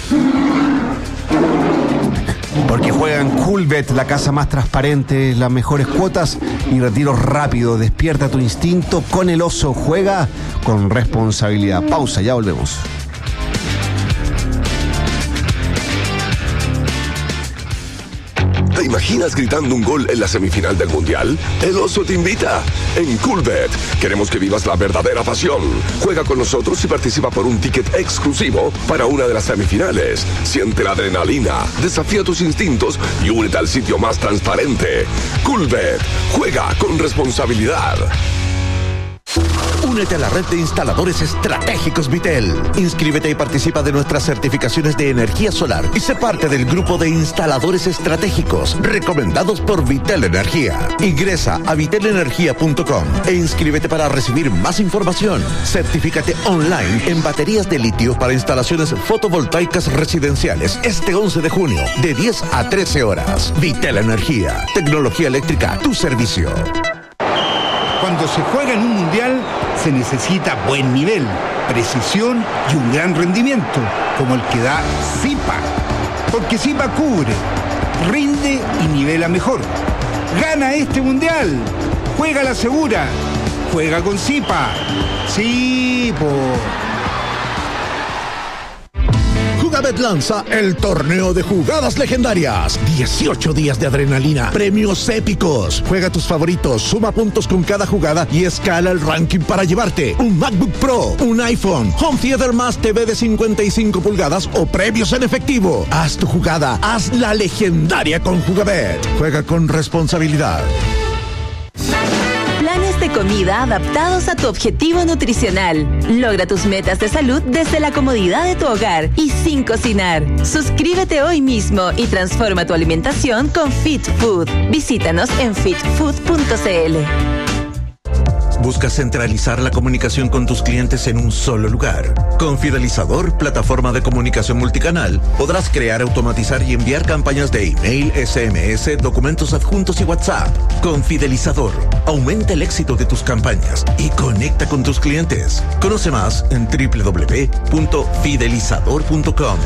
porque juegan Coolbet, la casa más transparente, las mejores cuotas y retiros rápidos. Despierta tu instinto con el oso. Juega con responsabilidad. Pausa, ya volvemos. ¿Te imaginas gritando un gol en la semifinal del Mundial? El Oso te invita. En Coolbet queremos que vivas la verdadera pasión. Juega con nosotros y participa por un ticket exclusivo para una de las semifinales. Siente la adrenalina, desafía tus instintos y únete al sitio más transparente. Coolbet. Juega con responsabilidad. Únete a la red de instaladores estratégicos Vitel. Inscríbete y participa de nuestras certificaciones de energía solar y sé parte del grupo de instaladores estratégicos recomendados por Vitel Energía. Ingresa a vitel energía punto com e inscríbete para recibir más información. Certifícate online en baterías de litio para instalaciones fotovoltaicas residenciales este once de junio de diez a trece horas. Vitel Energía, tecnología eléctrica a tu servicio. Cuando se juega en un mundial, se necesita buen nivel, precisión y un gran rendimiento, como el que da Zipa. Porque Zipa cubre, rinde y nivela mejor. ¡Gana este mundial! ¡Juega la segura! ¡Juega con Zipa! ¡Sí, po! Jugabet lanza el torneo de jugadas legendarias. dieciocho días de adrenalina, premios épicos. Juega tus favoritos, suma puntos con cada jugada y escala el ranking para llevarte un MacBook Pro, un iPhone, Home Theater más T V de cincuenta y cinco pulgadas o premios en efectivo. Haz tu jugada, haz la legendaria con Jugabet. Juega con responsabilidad. Planes de comida adaptados a tu objetivo nutricional. Logra tus metas de salud desde la comodidad de tu hogar y sin cocinar. Suscríbete hoy mismo y transforma tu alimentación con Fit Food. Visítanos en fit food punto c l. ¿Buscas centralizar la comunicación con tus clientes en un solo lugar? Con Fidelizador, plataforma de comunicación multicanal, podrás crear, automatizar y enviar campañas de email, S M S, documentos adjuntos y WhatsApp. Con Fidelizador, aumenta el éxito de tus campañas y conecta con tus clientes. Conoce más en doble u doble u doble u punto fidelizador punto com.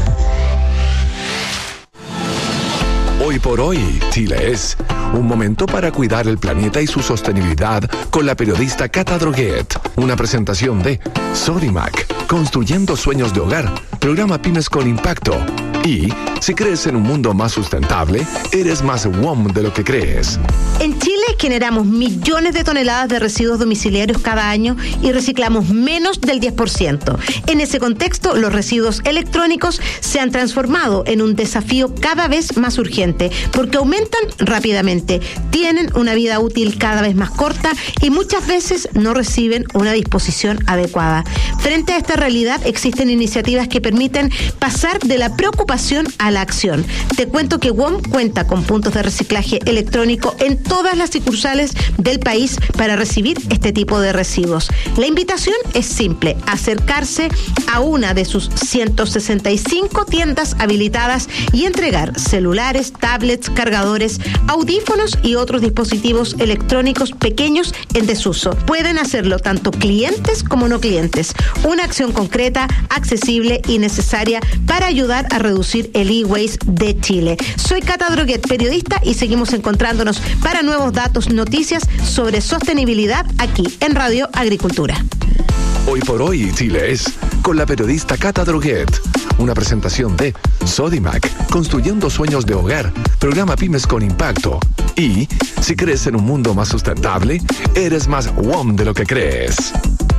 Hoy por hoy, Chile es un momento para cuidar el planeta y su sostenibilidad con la periodista Cata Droguet. Una presentación de Sodimac, construyendo sueños de hogar, programa Pymes con Impacto. Y si crees en un mundo más sustentable, eres más W O M de lo que crees. En Chile generamos millones de toneladas de residuos domiciliarios cada año y reciclamos menos del diez por ciento. En ese contexto, los residuos electrónicos se han transformado en un desafío cada vez más urgente porque aumentan rápidamente, tienen una vida útil cada vez más corta y muchas veces no reciben una disposición adecuada. Frente a esta realidad, existen iniciativas que permiten pasar de la preocupación a la acción. Te cuento que W O M cuenta con puntos de reciclaje electrónico en todas las sucursales del país para recibir este tipo de residuos. La invitación es simple: acercarse a una de sus ciento sesenta y cinco tiendas habilitadas y entregar celulares, tablets, cargadores, audífonos y otros dispositivos electrónicos pequeños en desuso. Pueden hacerlo tanto clientes como no clientes. Una acción concreta, accesible y necesaria para ayudar a reducir el e-waste de Chile. Soy Cata Droguet, periodista, y seguimos encontrándonos para nuevos datos, noticias sobre sostenibilidad aquí en Radio Agricultura. Hoy por hoy, Chile es con la periodista Cata Droguet. Una presentación de Sodimac, construyendo sueños de hogar, programa Pymes con Impacto. Y, si crees en un mundo más sustentable, eres más W O M de lo que crees.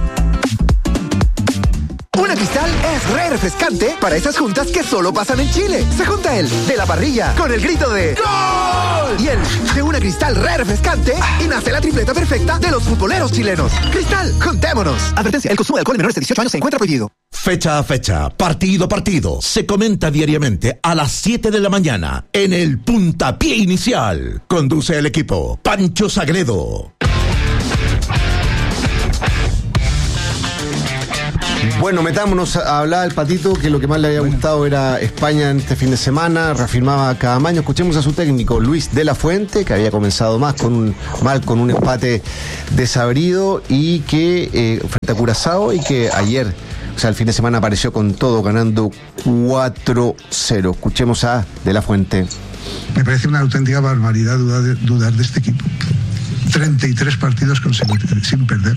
Una Cristal es re refrescante para esas juntas que solo pasan en Chile. Se junta el de la parrilla con el grito de ¡Gol! Y el de una Cristal re refrescante y nace la tripleta perfecta de los futboleros chilenos. Cristal, juntémonos. Advertencia, el consumo de alcohol en menores de dieciocho años se encuentra prohibido. Fecha a fecha, partido a partido, se comenta diariamente a las siete de la mañana en el Puntapié Inicial. Conduce el equipo Pancho Sagredo. Bueno, metámonos a hablar al Patito, que lo que más le había gustado era España en este fin de semana, reafirmaba Caamaño. Escuchemos a su técnico, Luis de la Fuente, que había comenzado más con un, mal con un empate desabrido y que eh, frente a Curazao, y que ayer, o sea, el fin de semana apareció con todo, ganando cuatro cero. Escuchemos a de la Fuente. Me parece una auténtica barbaridad dudar de, dudar de este equipo. treinta y tres partidos consecutivos sin perder.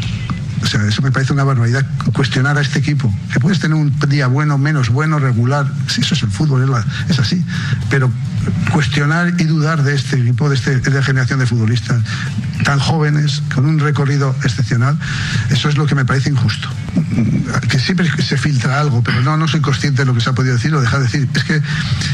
O sea, eso me parece una barbaridad, cuestionar a este equipo. Que puedes tener un día bueno, menos bueno, regular, si eso es el fútbol, es, la, es así. Pero cuestionar y dudar de este equipo, de, este, de la generación de futbolistas tan jóvenes, con un recorrido excepcional, eso es lo que me parece injusto. Que siempre se filtra algo, pero no, no soy consciente de lo que se ha podido decir o dejar de decir. Es que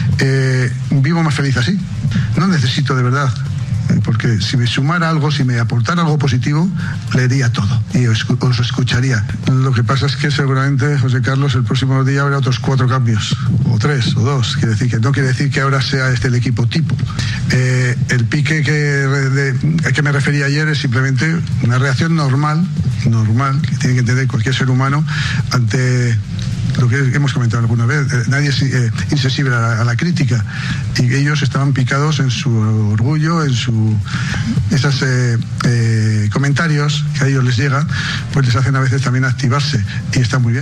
eh, vivo más feliz así. No necesito de verdad. Porque si me sumara algo, si me aportara algo positivo, leería todo y os, os escucharía. Lo que pasa es que seguramente, José Carlos, el próximo día habrá otros cuatro cambios, o tres, o dos. Quiere decir que no quiere decir que ahora sea este el equipo tipo. Eh, el pique que, de, a que me refería ayer es simplemente una reacción normal, normal, que tiene que entender cualquier ser humano ante lo que hemos comentado alguna vez. Eh, nadie es eh, insensible a la, a la crítica, y ellos estaban picados en su orgullo, en su esos eh, eh, comentarios que a ellos les llegan, pues les hacen a veces también activarse, y está muy bien.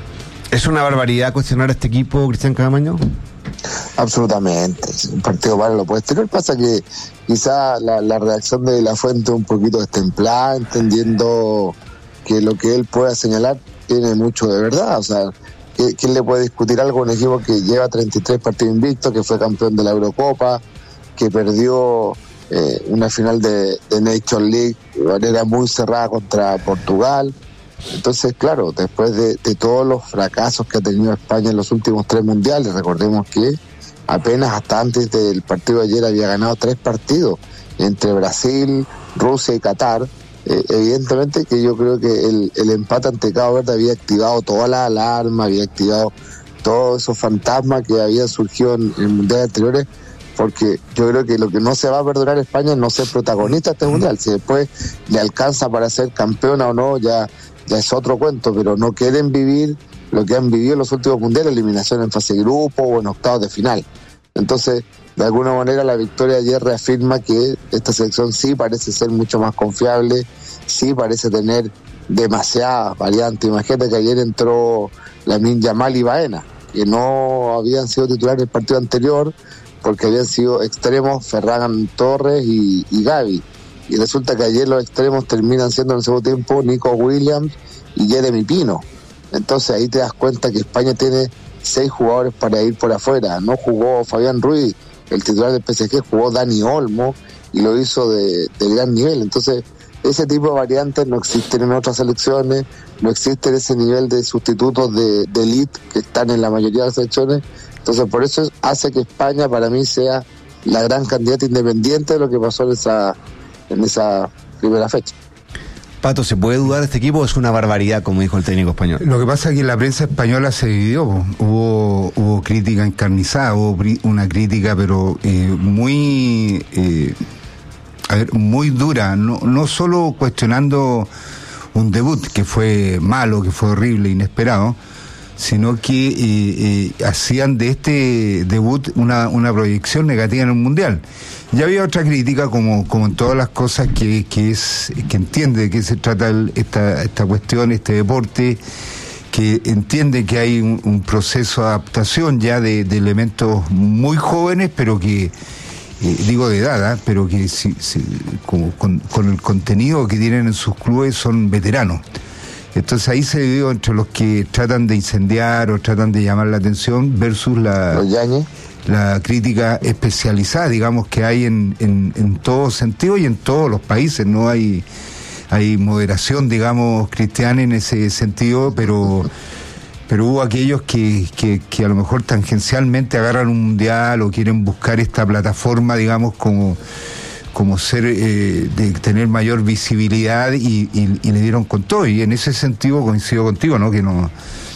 ¿Es una barbaridad cuestionar a este equipo, Cristian Caamaño? Absolutamente. Un partido malo lo puede tener. Pasa que quizá la, la reacción de la Fuente un poquito destemplada, entendiendo que lo que él pueda señalar tiene mucho de verdad. O sea, ¿quién le puede discutir algo a un equipo que lleva treinta y tres partidos invictos, que fue campeón de la Eurocopa, que perdió eh, una final de, de Nations League de manera muy cerrada contra Portugal? Entonces, claro, después de, de todos los fracasos que ha tenido España en los últimos tres mundiales, recordemos que apenas hasta antes del partido de ayer había ganado tres partidos entre Brasil, Rusia y Qatar. Eh, evidentemente que yo creo que el, el empate ante Cabo Verde había activado toda la alarma, había activado todos esos fantasmas que habían surgido en, en mundiales anteriores, porque yo creo que lo que no se va a perdonar a España es no ser protagonista de este mundial. Si después le alcanza para ser campeona o no, ya, ya es otro cuento, pero no quieren vivir lo que han vivido en los últimos mundiales, eliminación en fase de grupo o en octavos de final. Entonces, de alguna manera la victoria de ayer reafirma que esta selección sí parece ser mucho más confiable, sí parece tener demasiadas variantes. Imagínate que ayer entró Lamine Yamal y Baena, que no habían sido titulares el partido anterior porque habían sido extremos Ferran Torres y, y Gavi. Y resulta que ayer los extremos terminan siendo en el segundo tiempo Nico Williams y Jeremy Pino. Entonces ahí te das cuenta que España tiene seis jugadores para ir por afuera. No jugó Fabián Ruiz, el titular del P S G, jugó Dani Olmo y lo hizo de, de gran nivel. Entonces ese tipo de variantes no existen en otras selecciones, no existe ese nivel de sustitutos de, de elite que están en la mayoría de las selecciones. Entonces por eso hace que España para mí sea la gran candidata independiente de lo que pasó en esa, en esa primera fecha. Pato, ¿se puede dudar de este equipo? Es una barbaridad, como dijo el técnico español. Lo que pasa es que la prensa española se dividió. Hubo, hubo crítica encarnizada, hubo una crítica pero eh, muy eh, a ver, muy dura, no, no solo cuestionando un debut que fue malo, que fue horrible, inesperado, sino que eh, eh, hacían de este debut una, una proyección negativa en el Mundial. Ya había otra crítica, como, como en todas las cosas, que, que es que entiende de qué se trata el, esta, esta cuestión, este deporte, que entiende que hay un, un proceso de adaptación ya de, de elementos muy jóvenes, pero que, eh, digo de edad, ¿eh? pero que si, si, como, con, con el contenido que tienen en sus clubes son veteranos. Entonces ahí se dividió entre los que tratan de incendiar o tratan de llamar la atención versus la... Los Yañez. la crítica especializada, digamos, que hay en, en, en todo sentido y en todos los países. No hay, hay moderación, digamos, cristiana en ese sentido, pero pero hubo aquellos que, que, que a lo mejor tangencialmente agarran un mundial o quieren buscar esta plataforma, digamos, como como ser, eh, de tener mayor visibilidad y, y, y le dieron con todo. Y en ese sentido coincido contigo, ¿no? Que no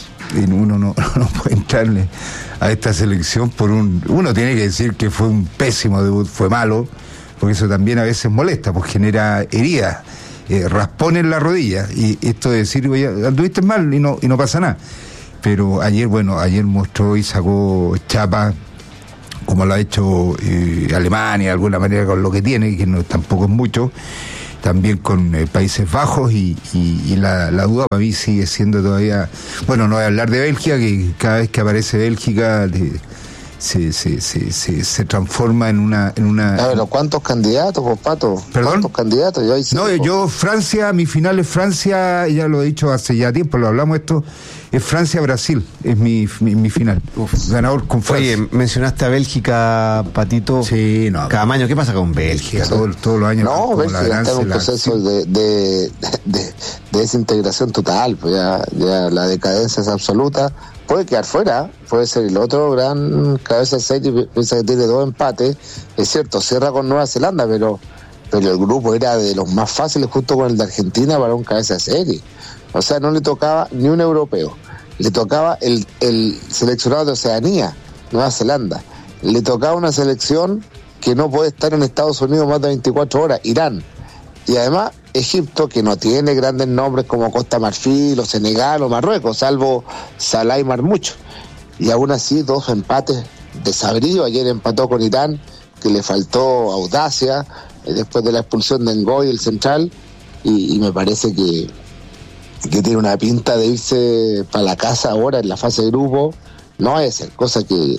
uno no, no puede entrarle a esta selección por un... Uno tiene que decir que fue un pésimo debut, fue malo, porque eso también a veces molesta, pues genera heridas, eh, raspón en la rodilla, y esto de decir, oye, anduviste mal y no, y no pasa nada. Pero ayer, bueno, ayer mostró y sacó chapa, como lo ha hecho eh, Alemania, de alguna manera, con lo que tiene, que no tampoco es mucho, también con eh, Países Bajos, y, y, y la, la duda para mí sigue siendo todavía... Bueno, no voy a hablar de Bélgica, que cada vez que aparece Bélgica de, se, se, se, se, se transforma en una... En una a ver, ¿cuántos candidatos, pues, Pato? ¿Perdón? ¿Cuántos candidatos? Yo, no, yo Francia, mi final es Francia, ya lo he dicho hace ya tiempo, lo hablamos esto, es Francia-Brasil, es mi, mi, mi final. Uf, ganador con Francia. Oye, mencionaste a Bélgica, Patito. Sí, no. Cada año, ¿qué pasa con Bélgica? Sí. Todo, todos los años. No, Bélgica está en un proceso de, de, de, de desintegración total, pues ya, ya la decadencia es absoluta. Puede quedar fuera, puede ser el otro gran cabeza de serie, piensa que tiene dos empates. Es cierto, cierra con Nueva Zelanda, pero, pero el grupo era de los más fáciles junto con el de Argentina para un cabeza de serie. O sea, no le tocaba ni un europeo. Le tocaba el, el seleccionado de Oceanía, Nueva Zelanda. Le tocaba una selección que no puede estar en Estados Unidos más de veinticuatro horas, Irán. Y además, Egipto, que no tiene grandes nombres como Costa Marfil o Senegal o Marruecos, salvo Salah y Marmucho. Y aún así, dos empates desabridos. Ayer empató con Irán, que le faltó audacia, eh, después de la expulsión de Ngoy, el central, y, y me parece que que tiene una pinta de irse para la casa ahora en la fase de grupo. No va a ser cosa que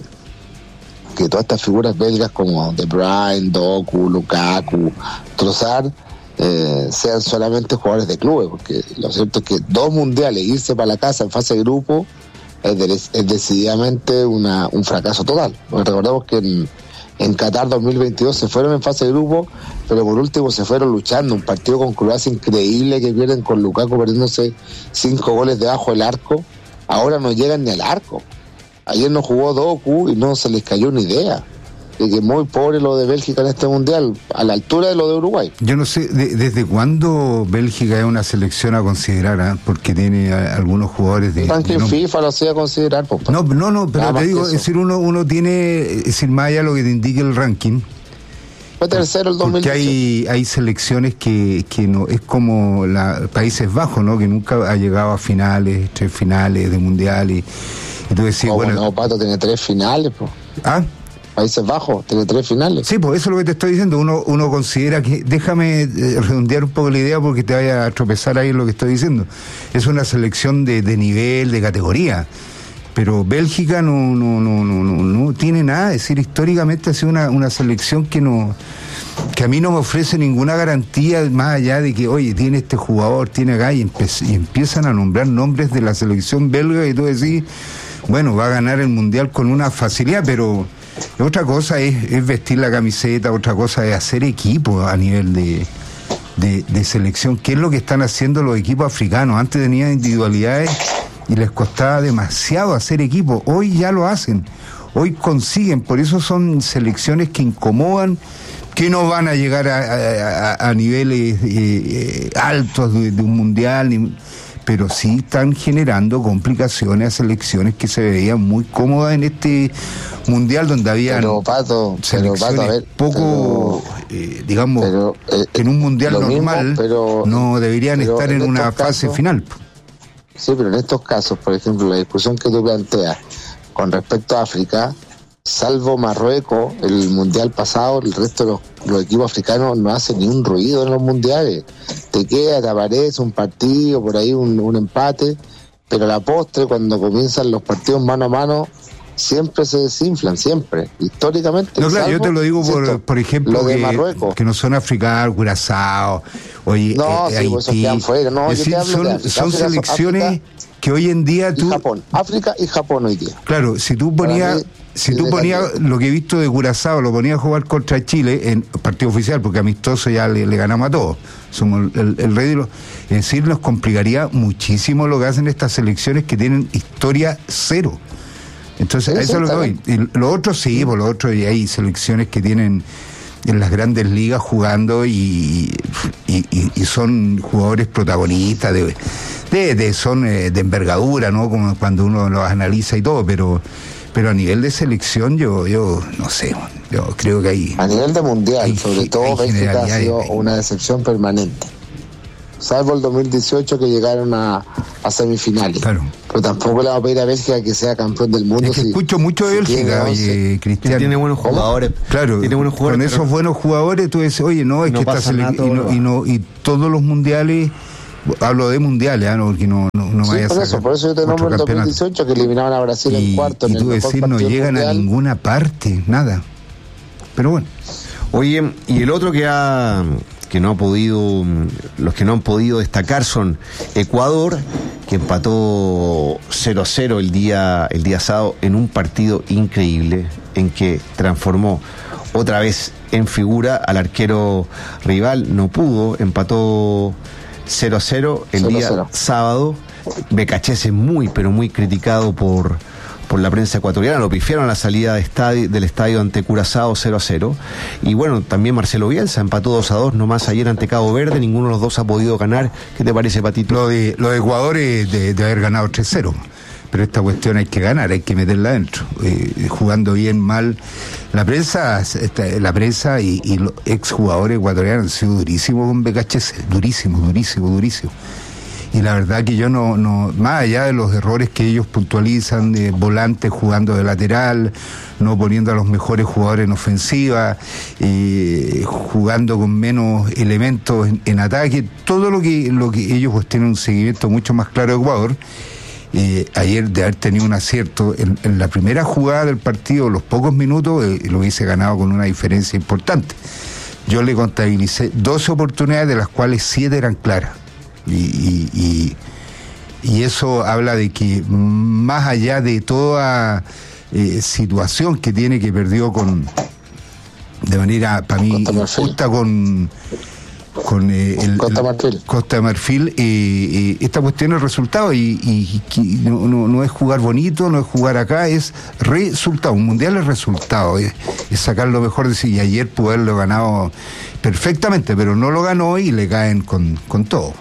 que todas estas figuras belgas como De Bruyne, Doku, Lukaku, Trossard eh, sean solamente jugadores de clubes, porque lo cierto es que dos mundiales, irse para la casa en fase de grupo es, de, es decididamente una, un fracaso total. Porque recordemos que en En Qatar dos mil veintidós se fueron en fase de grupo, pero por último se fueron luchando. Un partido con Croacia increíble que pierden con Lukaku perdiéndose cinco goles debajo del arco. Ahora no llegan ni al arco. Ayer no jugó Doku y no se les cayó una idea. De que muy pobre lo de Bélgica en este mundial, a la altura de lo de Uruguay. Yo no sé, de, ¿desde cuándo Bélgica es una selección a considerar? ¿eh? Porque tiene a, algunos jugadores de... Ranking no, FIFA lo hacía a considerar. Pues, no, no, no, pero te digo, es decir, uno, uno tiene, es decir, más allá de lo que te indique el ranking. Fue tercero el dos mil dieciocho. Porque hay, hay selecciones que, que no, es como la Países Bajos, ¿no? Que nunca ha llegado a finales, tres finales de mundial y, y tú decís, oh, bueno... No, Pato tiene tres finales, pues. ¿Ah? Países Bajos, tiene tres finales. Sí, pues eso es lo que te estoy diciendo. Uno uno considera que... Déjame eh, redondear un poco la idea porque te vaya a tropezar ahí en lo que estoy diciendo. Es una selección de, de nivel, de categoría. Pero Bélgica no no no no no, no tiene nada. Es decir, históricamente ha sido una, una selección que no... que a mí no me ofrece ninguna garantía más allá de que, oye, tiene este jugador, tiene acá, y, empe- y empiezan a nombrar nombres de la selección belga y tú decís, bueno, va a ganar el Mundial con una facilidad, pero... Otra cosa es, es vestir la camiseta, otra cosa es hacer equipo a nivel de, de, de selección, que es lo que están haciendo los equipos africanos. Antes tenían individualidades y les costaba demasiado hacer equipo, hoy ya lo hacen, hoy consiguen, por eso son selecciones que incomodan, que no van a llegar a, a, a niveles eh, eh, altos de, de un mundial, ni, pero sí están generando complicaciones a selecciones que se veían muy cómodas en este mundial donde había pero, Pato, selecciones pero, Pato, a ver, poco, pero, eh, digamos, pero, eh, que en un mundial normal mismo, pero, no deberían pero estar en, en una fase casos, final. Sí, pero en estos casos, por ejemplo, la discusión que tú planteas con respecto a África, salvo Marruecos, el mundial pasado, el resto de los, los equipos africanos no hacen ni un ruido en los mundiales. Te queda, te aparece un partido, por ahí un, un empate, pero a la postre, cuando comienzan los partidos mano a mano, siempre se desinflan, siempre, históricamente. No, claro, salvo, yo te lo digo por, por ejemplo, lo de que, Marruecos. que no son africanos, Curazao, oye, no, eh, sí, Haití. Pues esos quedan fuera. No, es decir, son, África, son África, selecciones África, que hoy en día tú... y Japón, África y Japón hoy día. Claro, si tú ponías Si tú ponías lo que he visto de Curazao, lo ponías a jugar contra Chile en partido oficial, porque amistoso ya le, le ganamos a todos. Somos el, el rey de los. Es decir, nos complicaría muchísimo lo que hacen estas selecciones que tienen historia cero. Entonces, a eso es lo que voy. Y lo otro sí, por lo otro, y hay selecciones que tienen en las grandes ligas jugando y, y, y, y son jugadores protagonistas, de, de, de son eh, de envergadura, ¿no? Como cuando uno los analiza y todo, pero. Pero a nivel de selección, yo yo no sé, yo creo que hay... A nivel de mundial, hay, sobre todo, Bélgica ha sido hay, una decepción permanente. Salvo el dos mil dieciocho que llegaron a, a semifinales. Claro. Pero tampoco le vamos a pedir a Bélgica que sea campeón del mundo. Es que si, escucho mucho de si Bélgica, oye, Cristiano. Tiene buenos jugadores. Claro, tiene buenos jugadores, con esos buenos jugadores tú dices, oye, no, es no que esta selección... Y, no, y, no, y todos los mundiales... Hablo de mundiales, ¿eh? No, porque no, no, no sí, vaya a por eso, por eso yo te nombro el dos mil dieciocho que eliminaban a Brasil y, en cuarto. Y en tú el decís, no llegan mundial. A ninguna parte, nada. Pero bueno. Oye, y el otro que ha que no ha podido, los que no han podido destacar son Ecuador, que empató cero a cero el día, el día sábado en un partido increíble en que transformó otra vez en figura al arquero rival, no pudo, empató cero a cero el día cero. Sábado. Becachese muy, pero muy criticado por, por la prensa ecuatoriana, lo pifiaron a la salida de estadio, del estadio ante Curazao cero a cero. Y bueno, también Marcelo Bielsa empató dos a dos nomás ayer ante Cabo Verde, ninguno de los dos ha podido ganar. ¿Qué te parece, Patito? Lo de, lo de Ecuador es de, de haber ganado tres cero. Pero esta cuestión hay que ganar, hay que meterla adentro. Eh, jugando bien, mal. La prensa, la prensa y, y los exjugadores ecuatorianos han sido durísimos con Becachese, durísimo, durísimo, durísimo. Y la verdad que yo no, no, más allá de los errores que ellos puntualizan, de volantes jugando de lateral, no poniendo a los mejores jugadores en ofensiva, eh, jugando con menos elementos en, en ataque, todo lo que, lo que ellos pues tienen un seguimiento mucho más claro de Ecuador. Eh, ayer de haber tenido un acierto en, en la primera jugada del partido, los pocos minutos, eh, lo hubiese ganado con una diferencia importante. Yo le contabilicé doce oportunidades, de las cuales siete eran claras. Y, y, y, y eso habla de que más allá de toda eh, situación que tiene, que perdió con de manera para mí justa con con eh, el, Costa Marfil, el, Costa de Marfil eh, eh, esta cuestión es resultado y, y, y no, no, no es jugar bonito, no es jugar acá, es resultado. Un mundial es resultado, es, es sacar lo mejor de sí, y ayer pudo haberlo ganado perfectamente, pero no lo ganó y le caen con, con todo.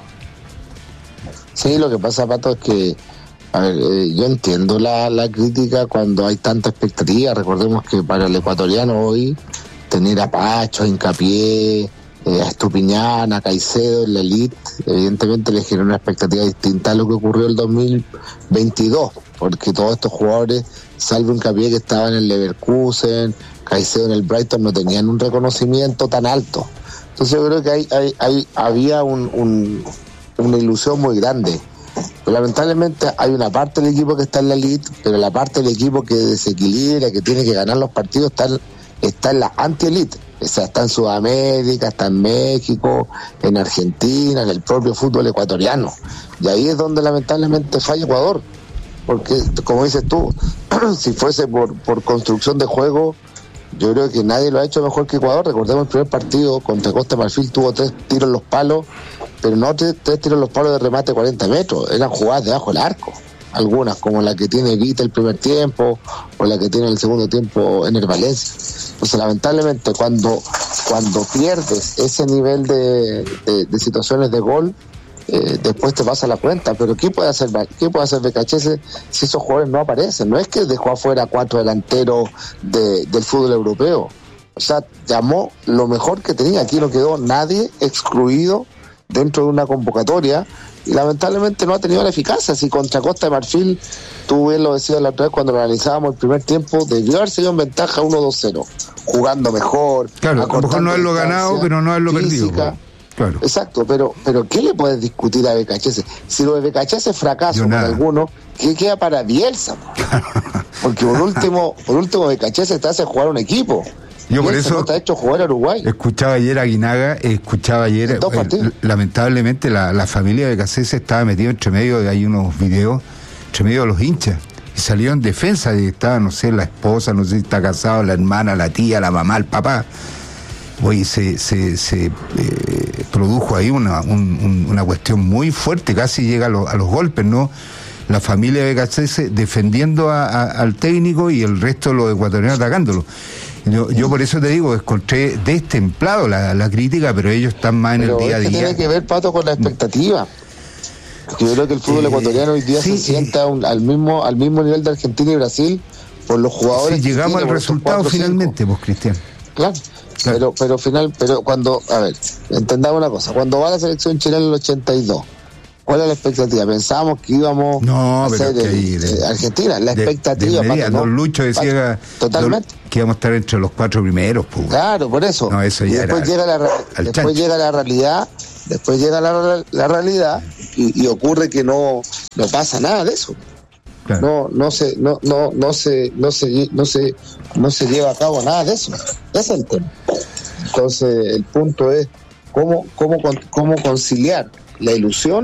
Sí, lo que pasa, Pato, es que a ver, eh, yo entiendo la, la crítica cuando hay tanta expectativa. Recordemos que para el ecuatoriano hoy tener a Pacho, a Hincapié, eh, a Estupiñán, a Caicedo en la elite, evidentemente le generó una expectativa distinta a lo que ocurrió el dos mil veintidós, porque todos estos jugadores, salvo Hincapié que estaba en el Leverkusen, Caicedo en el Brighton, no tenían un reconocimiento tan alto. Entonces yo creo que hay, hay, hay había un, un una ilusión muy grande. Pero lamentablemente hay una parte del equipo que está en la elite, pero la parte del equipo que desequilibra, que tiene que ganar los partidos, está, está en la anti-elite. O sea, está en Sudamérica, está en México, en Argentina, en el propio fútbol ecuatoriano. Y ahí es donde lamentablemente falla Ecuador. Porque, como dices tú, si fuese por, por construcción de juego, yo creo que nadie lo ha hecho mejor que Ecuador. Recordemos el primer partido contra Costa de Marfil, tuvo tres tiros en los palos, pero no tres, tres tiros en los palos de remate cuarenta metros, eran jugadas debajo del arco. Algunas, como la que tiene Vita el primer tiempo, o la que tiene el segundo tiempo en el Valencia. Entonces, lamentablemente, cuando, cuando pierdes ese nivel de, de, de situaciones de gol, eh, después te pasa la cuenta. Pero ¿qué puede hacer qué puede hacer Becachese si esos jugadores no aparecen? No es que dejó afuera cuatro delanteros de, del fútbol europeo. O sea, llamó lo mejor que tenía. Aquí no quedó nadie excluido dentro de una convocatoria, y lamentablemente no ha tenido la eficacia. Si contra Costa de Marfil, tú bien lo decías la otra vez cuando lo analizábamos el primer tiempo, debió haberse ido en ventaja uno dos cero, jugando mejor. Claro, a lo mejor no haberlo ganado, pero no haberlo perdido. Claro. Exacto, pero pero ¿qué le puedes discutir a Becachese? Si lo de Becachese es fracaso para algunos, ¿qué queda para Bielsa? Porque por último, por último Becachese te hace jugar un equipo. Yo por eso no te ha hecho jugar a Uruguay. Escuchaba ayer a Guinaga, escuchaba ayer, eh, lamentablemente la, la familia de Becachese estaba metida entre medio de, hay unos videos, entre medio de los hinchas. y salió en defensa de que estaba, no sé, la esposa, no sé si está casado, la hermana, la tía, la mamá, el papá. Oye, se, se, se eh, produjo ahí una, un, un, una cuestión muy fuerte, casi llega a, lo, a los golpes, ¿no? La familia de Becasese defendiendo a, a, al técnico y el resto de los ecuatorianos atacándolo. Yo, yo por eso te digo, encontré destemplado la, la crítica, pero ellos están más en pero el día a día. Tiene que ver, Pato, con la expectativa. Porque yo creo que el fútbol eh, ecuatoriano hoy día sí, se sienta un, al mismo al mismo nivel de Argentina y Brasil por los jugadores. Sí, llegamos al resultado finalmente, pues, Cristian. Claro. Claro. Pero, pero final, pero cuando, a ver, entendamos una cosa, cuando va la selección chilena en el ochenta y dos, ¿cuál era la expectativa? Pensábamos que íbamos no, a ser de, de, Argentina, la de, expectativa. De Pato, ¿no? Don Lucho decía Pato, totalmente. que íbamos a estar entre los cuatro primeros. Pues. Claro, por eso. No, eso y ya después era llega la después chancho. llega la realidad, después llega la, la realidad y, y ocurre que no, no pasa nada de eso. Claro. No, no se, no, no, no se, no se, no se, no se lleva a cabo nada de eso. Ese es el tema. Entonces, el punto es cómo, cómo, cómo conciliar la ilusión